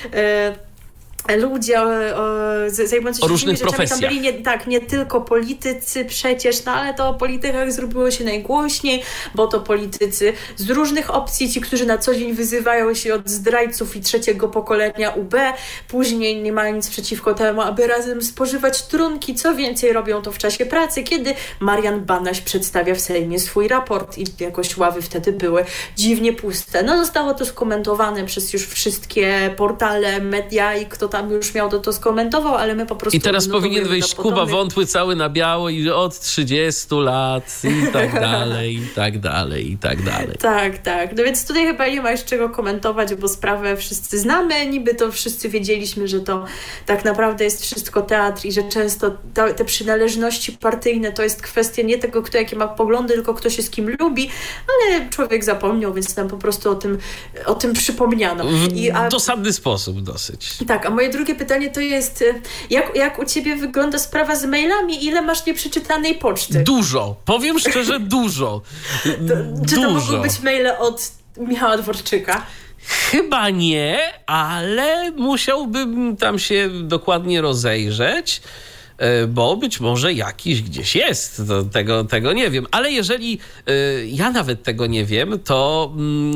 zajmujący się różnych rzeczami, profesjach. tam byli nie tylko politycy przecież, no ale to o politykach zrobiło się najgłośniej, bo to politycy z różnych opcji, ci, którzy na co dzień wyzywają się od zdrajców i trzeciego pokolenia UB, później nie mają nic przeciwko temu, aby razem spożywać trunki, co więcej robią to w czasie pracy, kiedy Marian Banaś przedstawia w Sejmie swój raport i jakoś ławy wtedy były dziwnie puste. No zostało to skomentowane przez już wszystkie portale, media i kto tam już miał to skomentował, ale my po prostu... I teraz powinien wyjść Kuba Wątły cały na biało i od 30 lat i tak dalej, i tak dalej, i tak dalej. Tak. No więc tutaj chyba nie ma już czego komentować, bo sprawę wszyscy znamy, niby to wszyscy wiedzieliśmy, że to tak naprawdę jest wszystko teatr i że często te przynależności partyjne to jest kwestia nie tego, kto jakie ma poglądy, tylko kto się z kim lubi, ale człowiek zapomniał, więc nam po prostu o tym przypomniano. W dosadny sposób dosyć. Tak, a moje drugie pytanie to jest, jak u ciebie wygląda sprawa z mailami? Ile masz nieprzeczytanej poczty? Dużo. Powiem szczerze, dużo. Czy to mogły być maile od Michała Dworczyka? Chyba nie, ale musiałbym tam się dokładnie rozejrzeć, bo być może jakiś gdzieś jest. Tego nie wiem. Ale jeżeli ja nawet tego nie wiem, to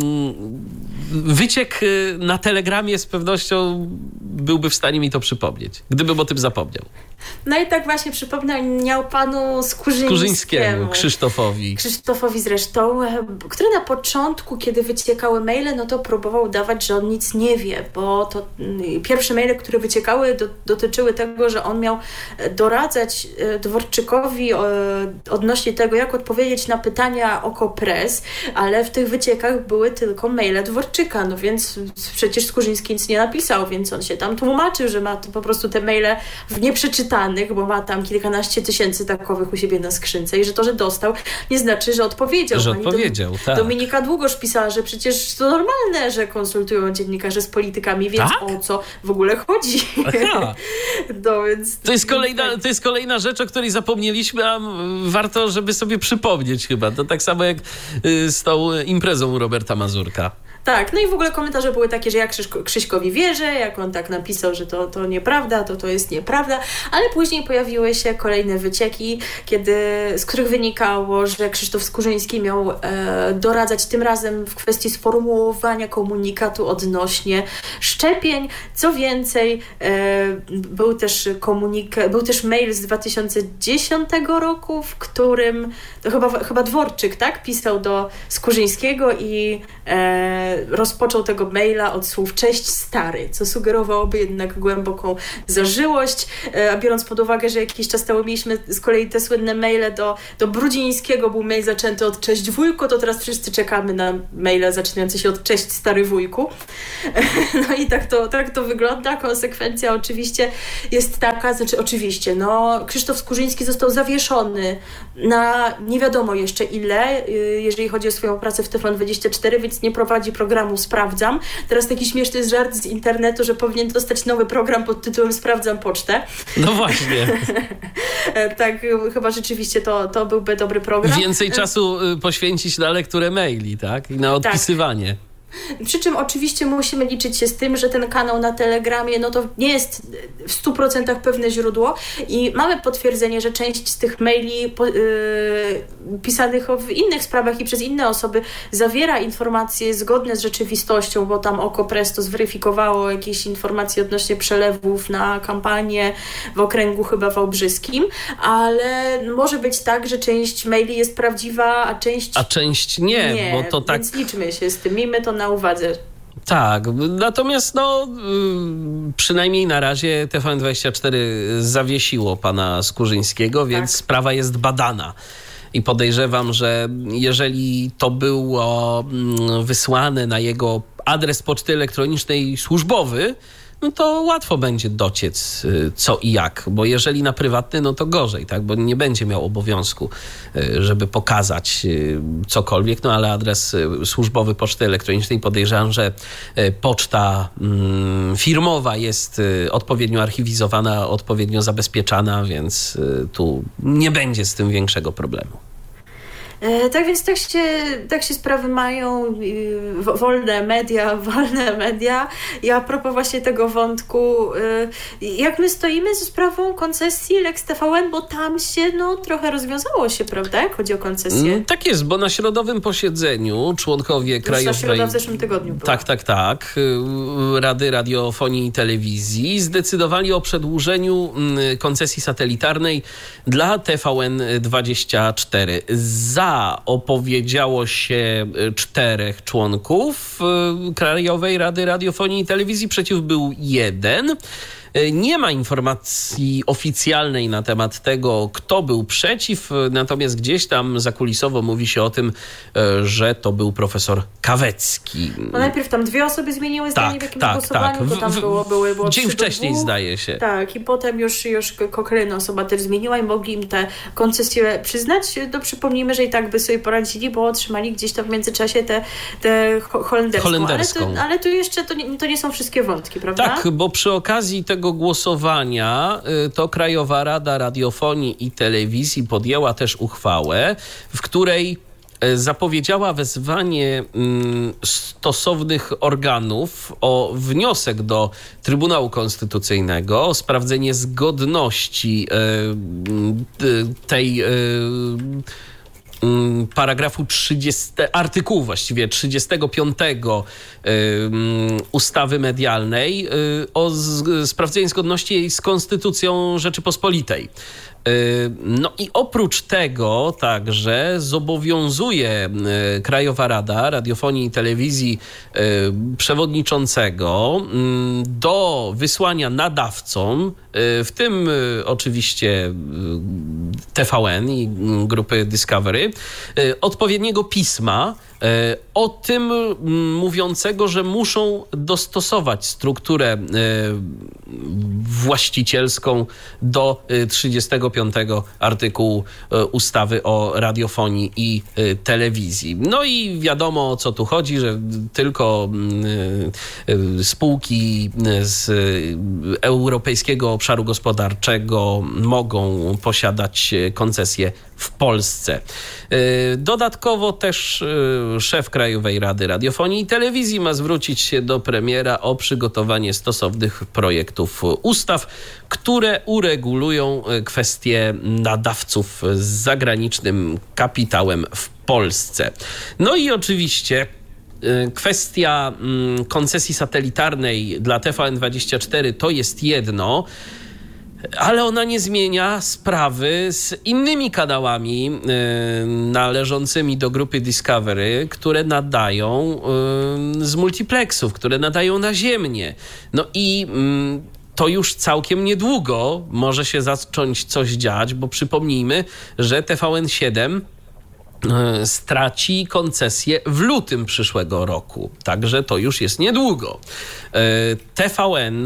wyciek na Telegramie z pewnością byłby w stanie mi to przypomnieć, gdybym o tym zapomniał. No i tak właśnie przypomniał panu Skurzyńskiemu. Krzysztofowi zresztą, który na początku, kiedy wyciekały maile, no to próbował udawać, że on nic nie wie, bo to pierwsze maile, które wyciekały, dotyczyły tego, że on miał doradzać Dworczykowi odnośnie tego, jak odpowiedzieć na pytania Okopres, ale w tych wyciekach były tylko maile Dworczyka, no więc przecież Skurzyński nic nie napisał, więc on się tam tłumaczył, że ma to po prostu te maile w nieprzeczytanych, bo ma tam kilkanaście tysięcy takowych u siebie na skrzynce i że to, że dostał, nie znaczy, że odpowiedział. Tak. Dominika Długosz pisała, że przecież to normalne, że konsultują dziennikarze z politykami, więc o co w ogóle chodzi? No, więc to jest kolejna rzecz, o której zapomnieliśmy, a warto, żeby sobie przypomnieć chyba. To tak samo jak z tą imprezą Roberta Mazurka. Tak, no i w ogóle komentarze były takie, że ja Krzyśkowi wierzę, jak on tak napisał, że to nieprawda, to jest nieprawda, ale później pojawiły się kolejne wycieki, z których wynikało, że Krzysztof Skurzyński miał doradzać tym razem w kwestii sformułowania komunikatu odnośnie szczepień. Co więcej, był też mail z 2010 roku, w którym to chyba Dworczyk, tak, pisał do Skurzyńskiego i rozpoczął tego maila od słów "cześć stary", co sugerowałoby jednak głęboką zażyłość, a biorąc pod uwagę, że jakiś czas temu mieliśmy z kolei te słynne maile do Brudzińskiego, był mail zaczęty od "cześć wujku", to teraz wszyscy czekamy na maile zaczynające się od "cześć stary wujku". No i tak to wygląda. Konsekwencja oczywiście jest taka, Krzysztof Skurzyński został zawieszony na nie wiadomo jeszcze ile, jeżeli chodzi o swoją pracę w TVN24, więc nie prowadzi programu Sprawdzam. Teraz taki śmieszny jest żart z internetu, że powinien dostać nowy program pod tytułem Sprawdzam pocztę. No właśnie. Tak, chyba rzeczywiście to byłby dobry program. Więcej czasu poświęcić na lekturę maili, tak? I na odpisywanie. Tak. Przy czym oczywiście musimy liczyć się z tym, że ten kanał na Telegramie, to nie jest w 100% pewne źródło i mamy potwierdzenie, że część z tych maili pisanych w innych sprawach i przez inne osoby zawiera informacje zgodne z rzeczywistością, bo tam Oko Presto zweryfikowało jakieś informacje odnośnie przelewów na kampanię w okręgu chyba wałbrzyskim, ale może być tak, że część maili jest prawdziwa, a część nie, bo to tak... Więc liczmy się z tym, miejmy to na uwadze. Tak, natomiast przynajmniej na razie TVN24 zawiesiło pana Skurzyńskiego, więc sprawa jest badana. I podejrzewam, że jeżeli to było wysłane na jego adres poczty elektronicznej służbowy, to łatwo będzie dociec co i jak, bo jeżeli na prywatny, to gorzej, tak, bo nie będzie miał obowiązku, żeby pokazać cokolwiek, ale adres służbowy poczty elektronicznej, podejrzewam, że poczta firmowa jest odpowiednio archiwizowana, odpowiednio zabezpieczana, więc tu nie będzie z tym większego problemu. Tak więc tak się sprawy mają. Wolne media. I a propos właśnie tego wątku, jak my stoimy ze sprawą koncesji Lex TVN, bo tam się trochę rozwiązało się, prawda, jak chodzi o koncesję? Tak jest, bo na środowym posiedzeniu członkowie krajowej... Środa w zeszłym tygodniu była. Tak. Rady Radiofonii i Telewizji zdecydowali o przedłużeniu koncesji satelitarnej dla TVN24. Za opowiedziało się 4 członków Krajowej Rady Radiofonii i Telewizji, przeciw był 1. Nie ma informacji oficjalnej na temat tego, kto był przeciw, natomiast gdzieś tam zakulisowo mówi się o tym, że to był profesor Kawecki. Najpierw tam 2 osoby zmieniły zdanie w jakimś głosowaniu, bo tam było dzień wcześniej zdaje się. Tak, i potem już kolejna osoba też zmieniła i mogli im te koncesje przyznać. Przypomnijmy, że i tak by sobie poradzili, bo otrzymali gdzieś tam w międzyczasie tę holenderską. Ale tu jeszcze to nie są wszystkie wątki, prawda? Tak, bo przy okazji tego głosowania to Krajowa Rada Radiofonii i Telewizji podjęła też uchwałę, w której zapowiedziała wezwanie stosownych organów o wniosek do Trybunału Konstytucyjnego o sprawdzenie zgodności tej paragrafu 30, artykułu właściwie 35 ustawy medialnej o sprawdzenie zgodności jej z Konstytucją Rzeczypospolitej. I oprócz tego także zobowiązuje Krajowa Rada Radiofonii i Telewizji przewodniczącego do wysłania nadawcom, w tym oczywiście TVN i grupy Discovery, odpowiedniego pisma o tym mówiącego, że muszą dostosować strukturę właścicielską do 35 artykułu ustawy o radiofonii i telewizji. I wiadomo, o co tu chodzi, że tylko spółki z Europejskiego Obszaru Gospodarczego mogą posiadać koncesję w w Polsce. Dodatkowo też szef Krajowej Rady Radiofonii i Telewizji ma zwrócić się do premiera o przygotowanie stosownych projektów ustaw, które uregulują kwestie nadawców z zagranicznym kapitałem w Polsce. No i oczywiście kwestia koncesji satelitarnej dla TVN24 to jest jedno, ale ona nie zmienia sprawy z innymi kanałami należącymi do grupy Discovery, które nadają z multiplexów, które nadają naziemnie. No i to już całkiem niedługo może się zacząć coś dziać, bo przypomnijmy, że TVN7 straci koncesję w lutym przyszłego roku. Także to już jest niedługo. TVN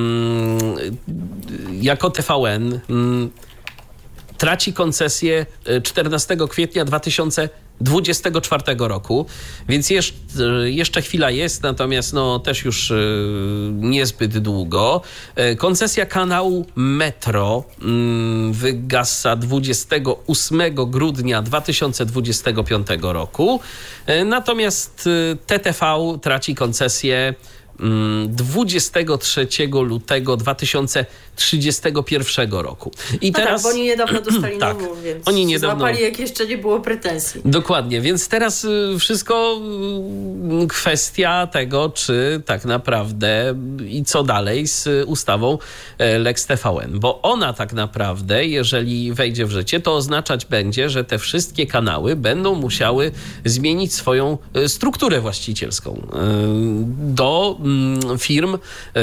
jako TVN traci koncesję 14 kwietnia 2024 roku, więc jeszcze chwila jest, natomiast też już niezbyt długo. Koncesja kanału Metro wygasa 28 grudnia 2025 roku, natomiast TTV traci koncesję 23 lutego 2031 roku. I teraz, tak, bo oni niedawno dostali nową, więc oni niedawno złapali, jak jeszcze nie było pretensji. Dokładnie, więc teraz wszystko kwestia tego, czy tak naprawdę i co dalej z ustawą Lex TVN, bo ona tak naprawdę, jeżeli wejdzie w życie, to oznaczać będzie, że te wszystkie kanały będą musiały zmienić swoją strukturę właścicielską do firm,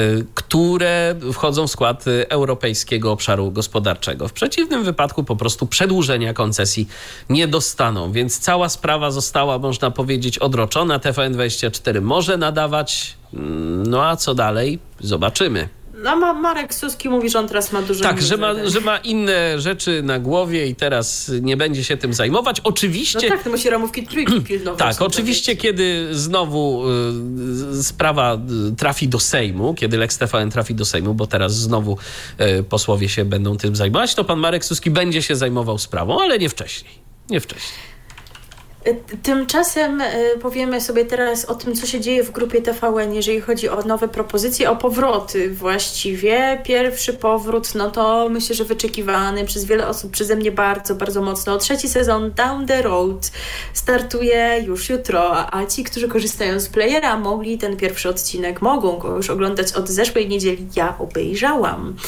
które wchodzą w skład Europejskiego Obszaru Gospodarczego. W przeciwnym wypadku po prostu przedłużenia koncesji nie dostaną, więc cała sprawa została, można powiedzieć, odroczona. TVN24 może nadawać, a co dalej? Zobaczymy. No, Marek Suski mówi, że on teraz ma dużo... Tak, że ma inne rzeczy na głowie i teraz nie będzie się tym zajmować. Oczywiście... No tak, to musi ramówki trójki pilnować. Tak, oczywiście, kiedy znowu sprawa trafi do Sejmu, kiedy Lex TVN trafi do Sejmu, bo teraz znowu posłowie się będą tym zajmować, to pan Marek Suski będzie się zajmował sprawą, ale nie wcześniej. Nie wcześniej. Tymczasem powiemy sobie teraz o tym, co się dzieje w grupie TVN, jeżeli chodzi o nowe propozycje, o powroty właściwie. Pierwszy powrót, to myślę, że wyczekiwany przez wiele osób, przeze mnie bardzo, bardzo mocno. 3. sezon Down the Road startuje już jutro, a ci, którzy korzystają z playera, mogli ten pierwszy odcinek, mogą go już oglądać od zeszłej niedzieli. Ja obejrzałam.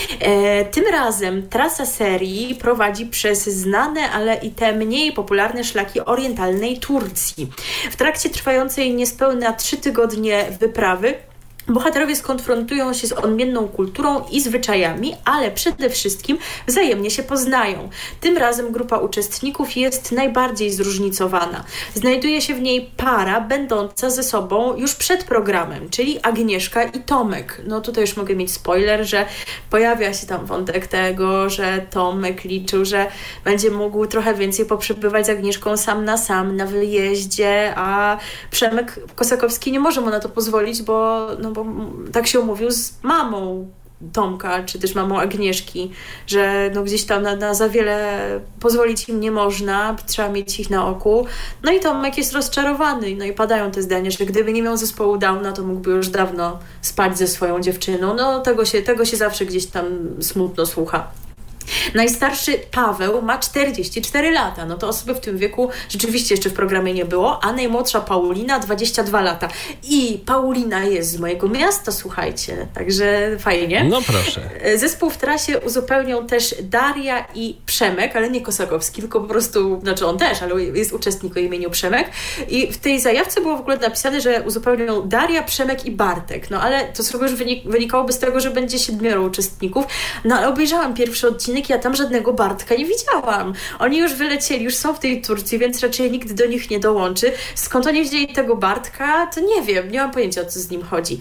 Tym razem trasa serii prowadzi przez znane, ale i te mniej popularne szlaki orientalnej Turcji. W trakcie trwającej niespełna 3 tygodnie wyprawy bohaterowie skonfrontują się z odmienną kulturą i zwyczajami, ale przede wszystkim wzajemnie się poznają. Tym razem grupa uczestników jest najbardziej zróżnicowana. Znajduje się w niej para będąca ze sobą już przed programem, czyli Agnieszka i Tomek. Tutaj już mogę mieć spoiler, że pojawia się tam wątek tego, że Tomek liczył, że będzie mógł trochę więcej poprzebywać z Agnieszką sam na wyjeździe, a Przemek Kosakowski nie może mu na to pozwolić, bo tak się umówił z mamą Tomka, czy też mamą Agnieszki, że gdzieś tam na za wiele pozwolić im nie można, trzeba mieć ich na oku. I Tomek jest rozczarowany. I padają te zdania, że gdyby nie miał zespołu Downa, to mógłby już dawno spać ze swoją dziewczyną. Tego się zawsze gdzieś tam smutno słucha. Najstarszy Paweł ma 44 lata. To osoby w tym wieku rzeczywiście jeszcze w programie nie było, a najmłodsza Paulina 22 lata. I Paulina jest z mojego miasta, słuchajcie, także fajnie. No proszę. Zespół w trasie uzupełnią też Daria i Przemek, ale nie Kosakowski, tylko po prostu, on też, ale jest uczestnik o imieniu Przemek. I w tej zajawce było w ogóle napisane, że uzupełnią Daria, Przemek i Bartek. Ale to sobie już wynikałoby z tego, że będzie 7 uczestników. Ale obejrzałam pierwszy odcinek, ja tam żadnego Bartka nie widziałam. Oni już wylecieli, już są w tej Turcji, więc raczej nikt do nich nie dołączy. Skąd oni wzięli tego Bartka, to nie wiem, nie mam pojęcia, o co z nim chodzi.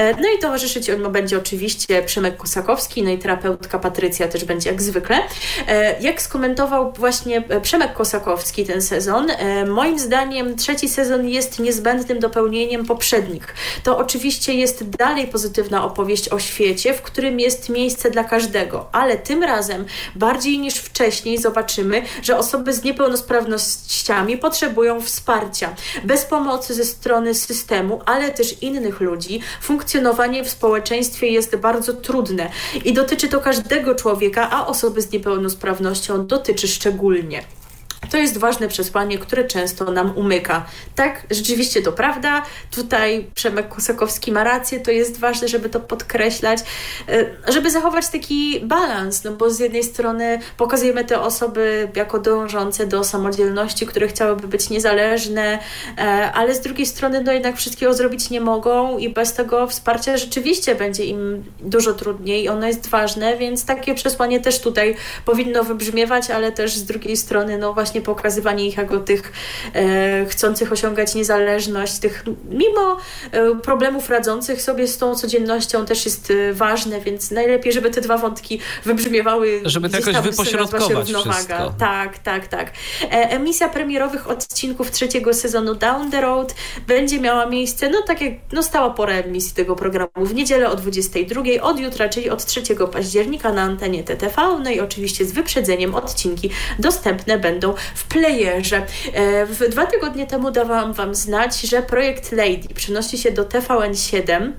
I towarzyszyć mu będzie oczywiście Przemek Kosakowski, i terapeutka Patrycja też będzie jak zwykle. Jak skomentował właśnie Przemek Kosakowski ten sezon, moim zdaniem 3. sezon jest niezbędnym dopełnieniem poprzednich. To oczywiście jest dalej pozytywna opowieść o świecie, w którym jest miejsce dla każdego, ale tym razem Bardziej niż wcześniej zobaczymy, że osoby z niepełnosprawnościami potrzebują wsparcia. Bez pomocy ze strony systemu, ale też innych ludzi, funkcjonowanie w społeczeństwie jest bardzo trudne i dotyczy to każdego człowieka, a osoby z niepełnosprawnością dotyczy szczególnie. To jest ważne przesłanie, które często nam umyka. Tak, rzeczywiście to prawda. Tutaj Przemek Kosakowski ma rację, to jest ważne, żeby to podkreślać, żeby zachować taki balans, no bo z jednej strony pokazujemy te osoby jako dążące do samodzielności, które chciałyby być niezależne, ale z drugiej strony no jednak wszystkiego zrobić nie mogą i bez tego wsparcia rzeczywiście będzie im dużo trudniej i ono jest ważne, więc takie przesłanie też tutaj powinno wybrzmiewać, ale też z drugiej strony no właśnie pokazywanie ich jako tych chcących osiągać niezależność, tych mimo problemów radzących sobie z tą codziennością też jest ważne, więc najlepiej, żeby te dwa wątki wybrzmiewały. Żeby to jakoś wypośrodkować wszystko. Tak. Emisja premierowych odcinków 3. sezonu Down the Road będzie miała miejsce, no tak jak stała pora emisji tego programu w niedzielę o 22, od jutra, czyli od 3 października na antenie TTV, no i oczywiście z wyprzedzeniem odcinki dostępne będą w playerze. 2 tygodnie temu dawałam Wam znać, że projekt Lady przenosi się do TVN7.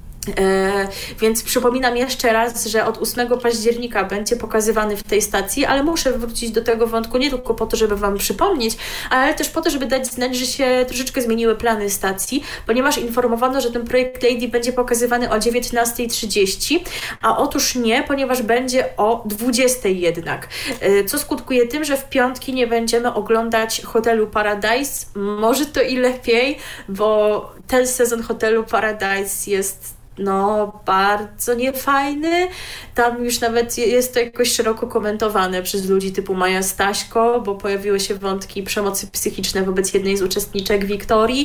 Więc przypominam jeszcze raz, że od 8 października będzie pokazywany w tej stacji, ale muszę wrócić do tego wątku nie tylko po to, żeby Wam przypomnieć, ale też po to, żeby dać znać, że się troszeczkę zmieniły plany stacji, ponieważ informowano, że ten projekt Lady będzie pokazywany o 19:30, a otóż nie, ponieważ będzie o 20:00 jednak. Co skutkuje tym, że w piątki nie będziemy oglądać Hotelu Paradise. Może to i lepiej, bo ten sezon Hotelu Paradise jest bardzo niefajny. Tam już nawet jest to jakoś szeroko komentowane przez ludzi typu Maja Staśko, bo pojawiły się wątki przemocy psychicznej wobec jednej z uczestniczek Wiktorii.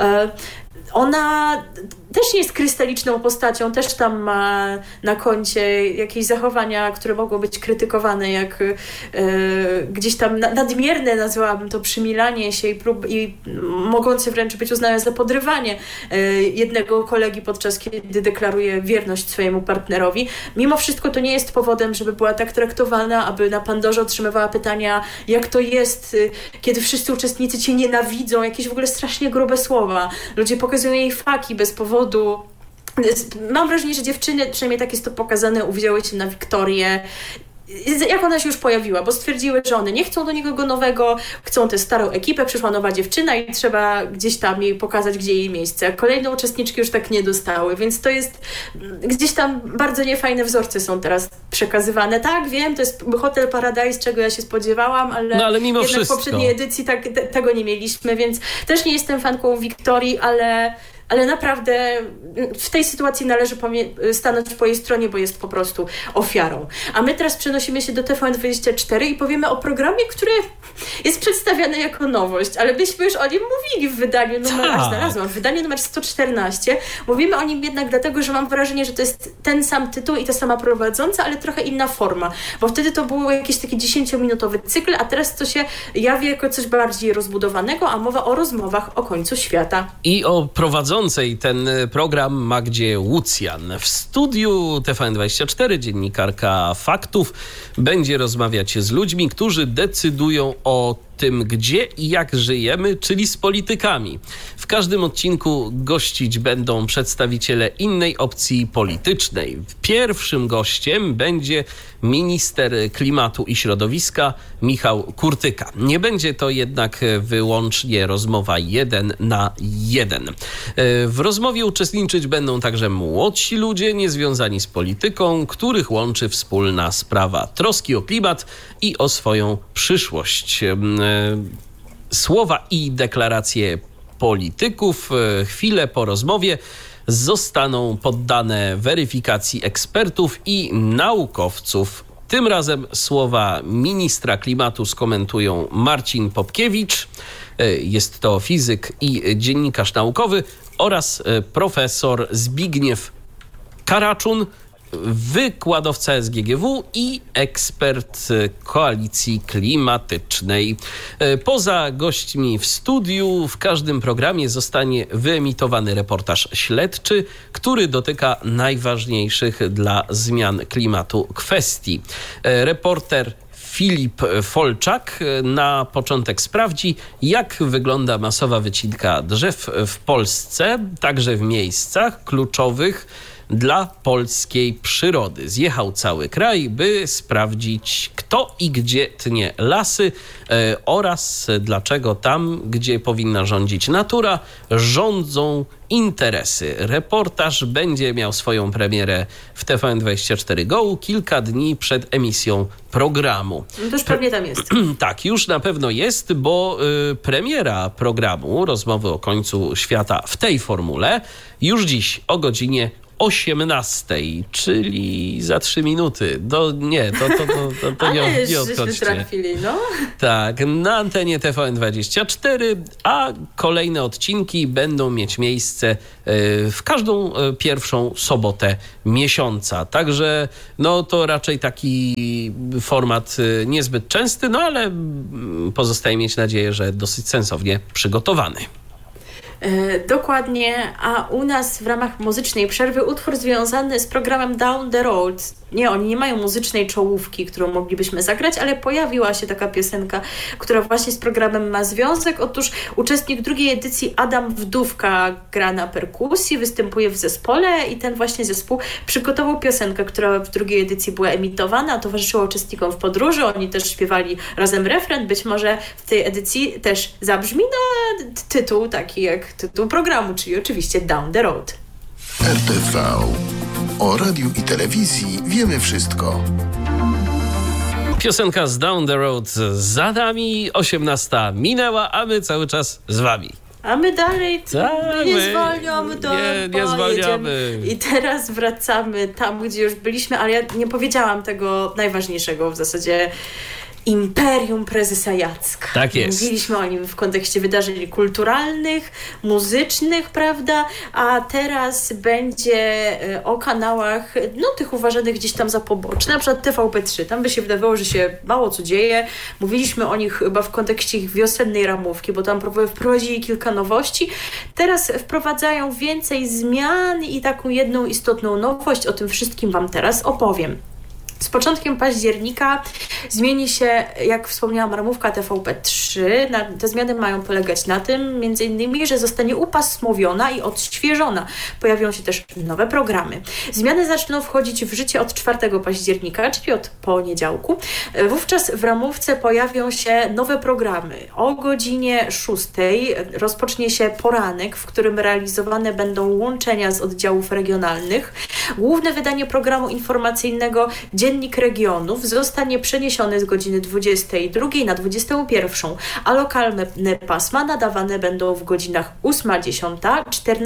Ona też nie jest krystaliczną postacią, też tam ma na koncie jakieś zachowania, które mogą być krytykowane, jak gdzieś tam nadmierne, nazwałabym to, przymilanie się i mogące wręcz być uznane za podrywanie jednego kolegi, podczas kiedy deklaruje wierność swojemu partnerowi. Mimo wszystko to nie jest powodem, żeby była tak traktowana, aby na Pandorze otrzymywała pytania, jak to jest, kiedy wszyscy uczestnicy cię nienawidzą, jakieś w ogóle strasznie grube słowa. Ludzie pokazują jej faki bez powodu. Mam wrażenie, że dziewczyny, przynajmniej tak jest to pokazane, uwzięły się na Wiktorię, jak ona się już pojawiła, bo stwierdziły, że one nie chcą do nikogo nowego, chcą tę starą ekipę, przyszła nowa dziewczyna i trzeba gdzieś tam jej pokazać, gdzie jej miejsce. Kolejne uczestniczki już tak nie dostały, więc to jest gdzieś tam bardzo niefajne wzorce są teraz przekazywane. Tak, wiem, to jest Hotel Paradise, czego ja się spodziewałam, ale mimo jednak wszystko. w poprzedniej edycji tego nie mieliśmy, więc też nie jestem fanką Wiktorii, ale naprawdę w tej sytuacji należy stanąć po jej stronie, bo jest po prostu ofiarą. A my teraz przenosimy się do TVN24 i powiemy o programie, który jest przedstawiany jako nowość, ale byśmy już o nim mówili w wydaniu znalazłam, w wydaniu numer 114. Mówimy o nim jednak dlatego, że mam wrażenie, że to jest ten sam tytuł i ta sama prowadząca, ale trochę inna forma, bo wtedy to był jakiś taki 10-minutowy cykl, a teraz to się jawi jako coś bardziej rozbudowanego, a mowa o rozmowach o końcu świata. I o prowadzącej ten program Magdzie Łucjan. W studiu TVN24 dziennikarka Faktów będzie rozmawiać z ludźmi, którzy decydują o tym, gdzie i jak żyjemy, czyli z politykami. W każdym odcinku gościć będą przedstawiciele innej opcji politycznej. Pierwszym gościem będzie minister klimatu i środowiska Michał Kurtyka. Nie będzie to jednak wyłącznie rozmowa 1 na 1. W rozmowie uczestniczyć będą także młodsi ludzie niezwiązani z polityką, których łączy wspólna sprawa troski o klimat i o swoją przyszłość. Słowa i deklaracje polityków chwilę po rozmowie zostaną poddane weryfikacji ekspertów i naukowców. Tym razem słowa ministra klimatu skomentują Marcin Popkiewicz, jest to fizyk i dziennikarz naukowy, oraz profesor Zbigniew Karaczun, wykładowca SGGW i ekspert Koalicji Klimatycznej. Poza gośćmi w studiu w każdym programie zostanie wyemitowany reportaż śledczy, który dotyka najważniejszych dla zmian klimatu kwestii. Reporter Filip Folczak na początek sprawdzi, jak wygląda masowa wycinka drzew w Polsce, także w miejscach kluczowych dla polskiej przyrody. Zjechał cały kraj, by sprawdzić, kto i gdzie tnie lasy oraz dlaczego tam, gdzie powinna rządzić natura, rządzą interesy. Reportaż będzie miał swoją premierę w TVN24 Go kilka dni przed emisją programu. No to już pewnie tam jest. Tak, już na pewno jest, bo premiera programu Rozmowy o końcu świata w tej formule już dziś o godzinie 18, czyli za 3 minuty. To nie odchodźcie. Trafili, no. Tak, na antenie TVN24, a kolejne odcinki będą mieć miejsce w każdą pierwszą sobotę miesiąca. Także to raczej taki format niezbyt częsty, ale pozostaje mieć nadzieję, że dosyć sensownie przygotowany. Dokładnie, a u nas w ramach muzycznej przerwy utwór związany z programem Down the Road. Nie, oni nie mają muzycznej czołówki, którą moglibyśmy zagrać, ale pojawiła się taka piosenka, która właśnie z programem ma związek. Otóż uczestnik drugiej edycji Adam Wdówka gra na perkusji, występuje w zespole i ten właśnie zespół przygotował piosenkę, która w drugiej edycji była emitowana, towarzyszyła uczestnikom w podróży, oni też śpiewali razem refren, być może w tej edycji też zabrzmi tytuł taki jak tytuł programu, czyli oczywiście Down the Road. RTV. O radiu i telewizji wiemy wszystko. Piosenka z Down the Road za nami, 18 minęła, a my cały czas z wami. A my dalej nie zwalniamy, nie zwalniamy. I teraz wracamy tam, gdzie już byliśmy, ale ja nie powiedziałam tego najważniejszego w zasadzie. Imperium Prezesa Jacka. Tak jest. Mówiliśmy o nim w kontekście wydarzeń kulturalnych, muzycznych, prawda? A teraz będzie o kanałach, tych uważanych gdzieś tam za poboczne, na przykład TVP3. Tam by się wydawało, że się mało co dzieje. Mówiliśmy o nich chyba w kontekście ich wiosennej ramówki, bo tam wprowadzili kilka nowości. Teraz wprowadzają więcej zmian i taką jedną istotną nowość. O tym wszystkim Wam teraz opowiem. Z początkiem października zmieni się, jak wspomniałam, ramówka TVP3. Te zmiany mają polegać na tym, między innymi, że zostanie upasmowiona i odświeżona. Pojawią się też nowe programy. Zmiany zaczną wchodzić w życie od 4 października, czyli od poniedziałku. Wówczas w ramówce pojawią się nowe programy. O godzinie 6 rozpocznie się poranek, w którym realizowane będą łączenia z oddziałów regionalnych. Główne wydanie programu informacyjnego Dziennik Regionów zostanie przeniesiony z godziny 22 na 21, a lokalne pasma nadawane będą w godzinach 8:10,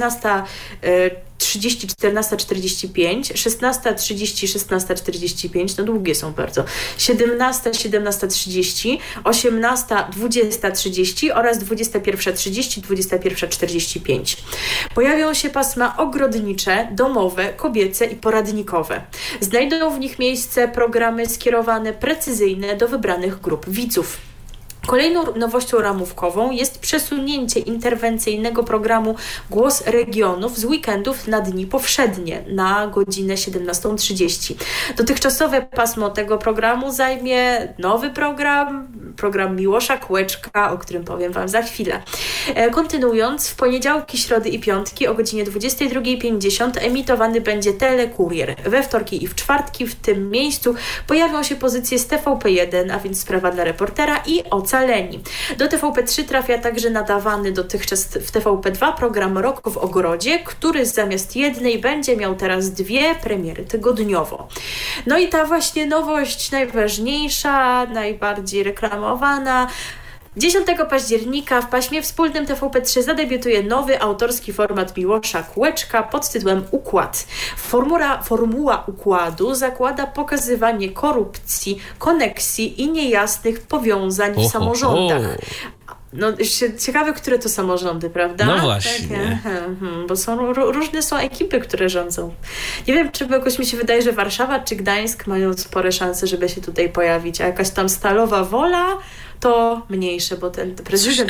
14:30, 14:45, 16:30, 16:45, długie są bardzo, 17, 17:30, 18, 20:30 oraz 21:30, 21:45. Pojawią się pasma ogrodnicze, domowe, kobiece i poradnikowe. Znajdą w nich miejsce programy skierowane precyzyjne do wybranych grup widzów. Kolejną nowością ramówkową jest przesunięcie interwencyjnego programu Głos Regionów z weekendów na dni powszednie na godzinę 17:30. Dotychczasowe pasmo tego programu zajmie nowy program Miłosza Kłeczka, o którym powiem Wam za chwilę. Kontynuując, w poniedziałki, środy i piątki o godzinie 22:50 emitowany będzie Telekurier. We wtorki i w czwartki w tym miejscu pojawią się pozycje z TVP1, a więc Sprawa dla reportera i Ocaleni. Do TVP3 trafia także nadawany dotychczas w TVP2 program Rok w Ogrodzie, który zamiast jednej będzie miał teraz 2 premiery tygodniowo. No i ta właśnie nowość najważniejsza, najbardziej reklamowana. 10 października w paśmie wspólnym TVP3 zadebiutuje nowy autorski format Miłosza Kłeczka pod tytułem Układ. Formuła układu zakłada pokazywanie korupcji, koneksji i niejasnych powiązań w samorządach. No, ciekawe, które to samorządy, prawda? No właśnie. Bo różne są ekipy, które rządzą. Nie wiem, czy jakoś mi się wydaje, że Warszawa czy Gdańsk mają spore szanse, żeby się tutaj pojawić, a jakaś tam Stalowa Wola to mniejsze, bo ten prezydent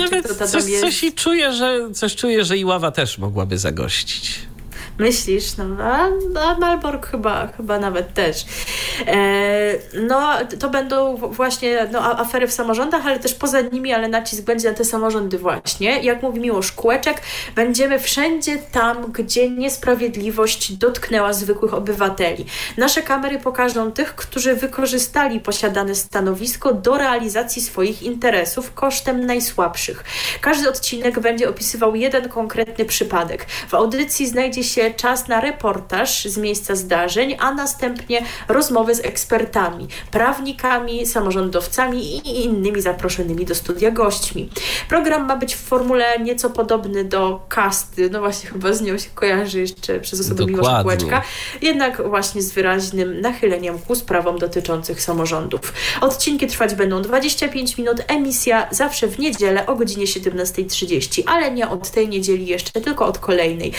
Coś czuję, że Iława też mogłaby zagościć. Myślisz? No, a Malbork chyba nawet też. No, to będą właśnie afery w samorządach, ale też poza nimi, ale nacisk będzie na te samorządy właśnie. Jak mówi Miłosz Kółeczek, będziemy wszędzie tam, gdzie niesprawiedliwość dotknęła zwykłych obywateli. Nasze kamery pokażą tych, którzy wykorzystali posiadane stanowisko do realizacji swoich interesów kosztem najsłabszych. Każdy odcinek będzie opisywał jeden konkretny przypadek. W audycji znajdzie się czas na reportaż z miejsca zdarzeń, a następnie rozmowy z ekspertami, prawnikami, samorządowcami i innymi zaproszonymi do studia gośćmi. Program ma być w formule nieco podobny do Kasty, no właśnie chyba z nią się kojarzy jeszcze przez osobę Miłosza Kółeczka, jednak właśnie z wyraźnym nachyleniem ku sprawom dotyczących samorządów. Odcinki trwać będą 25 minut, emisja zawsze w niedzielę o godzinie 17:30, ale nie od tej niedzieli jeszcze, tylko od kolejnej.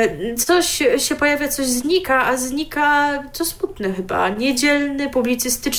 Coś się pojawia, coś znika, a znika, co smutne chyba, niedzielny, publicystyczny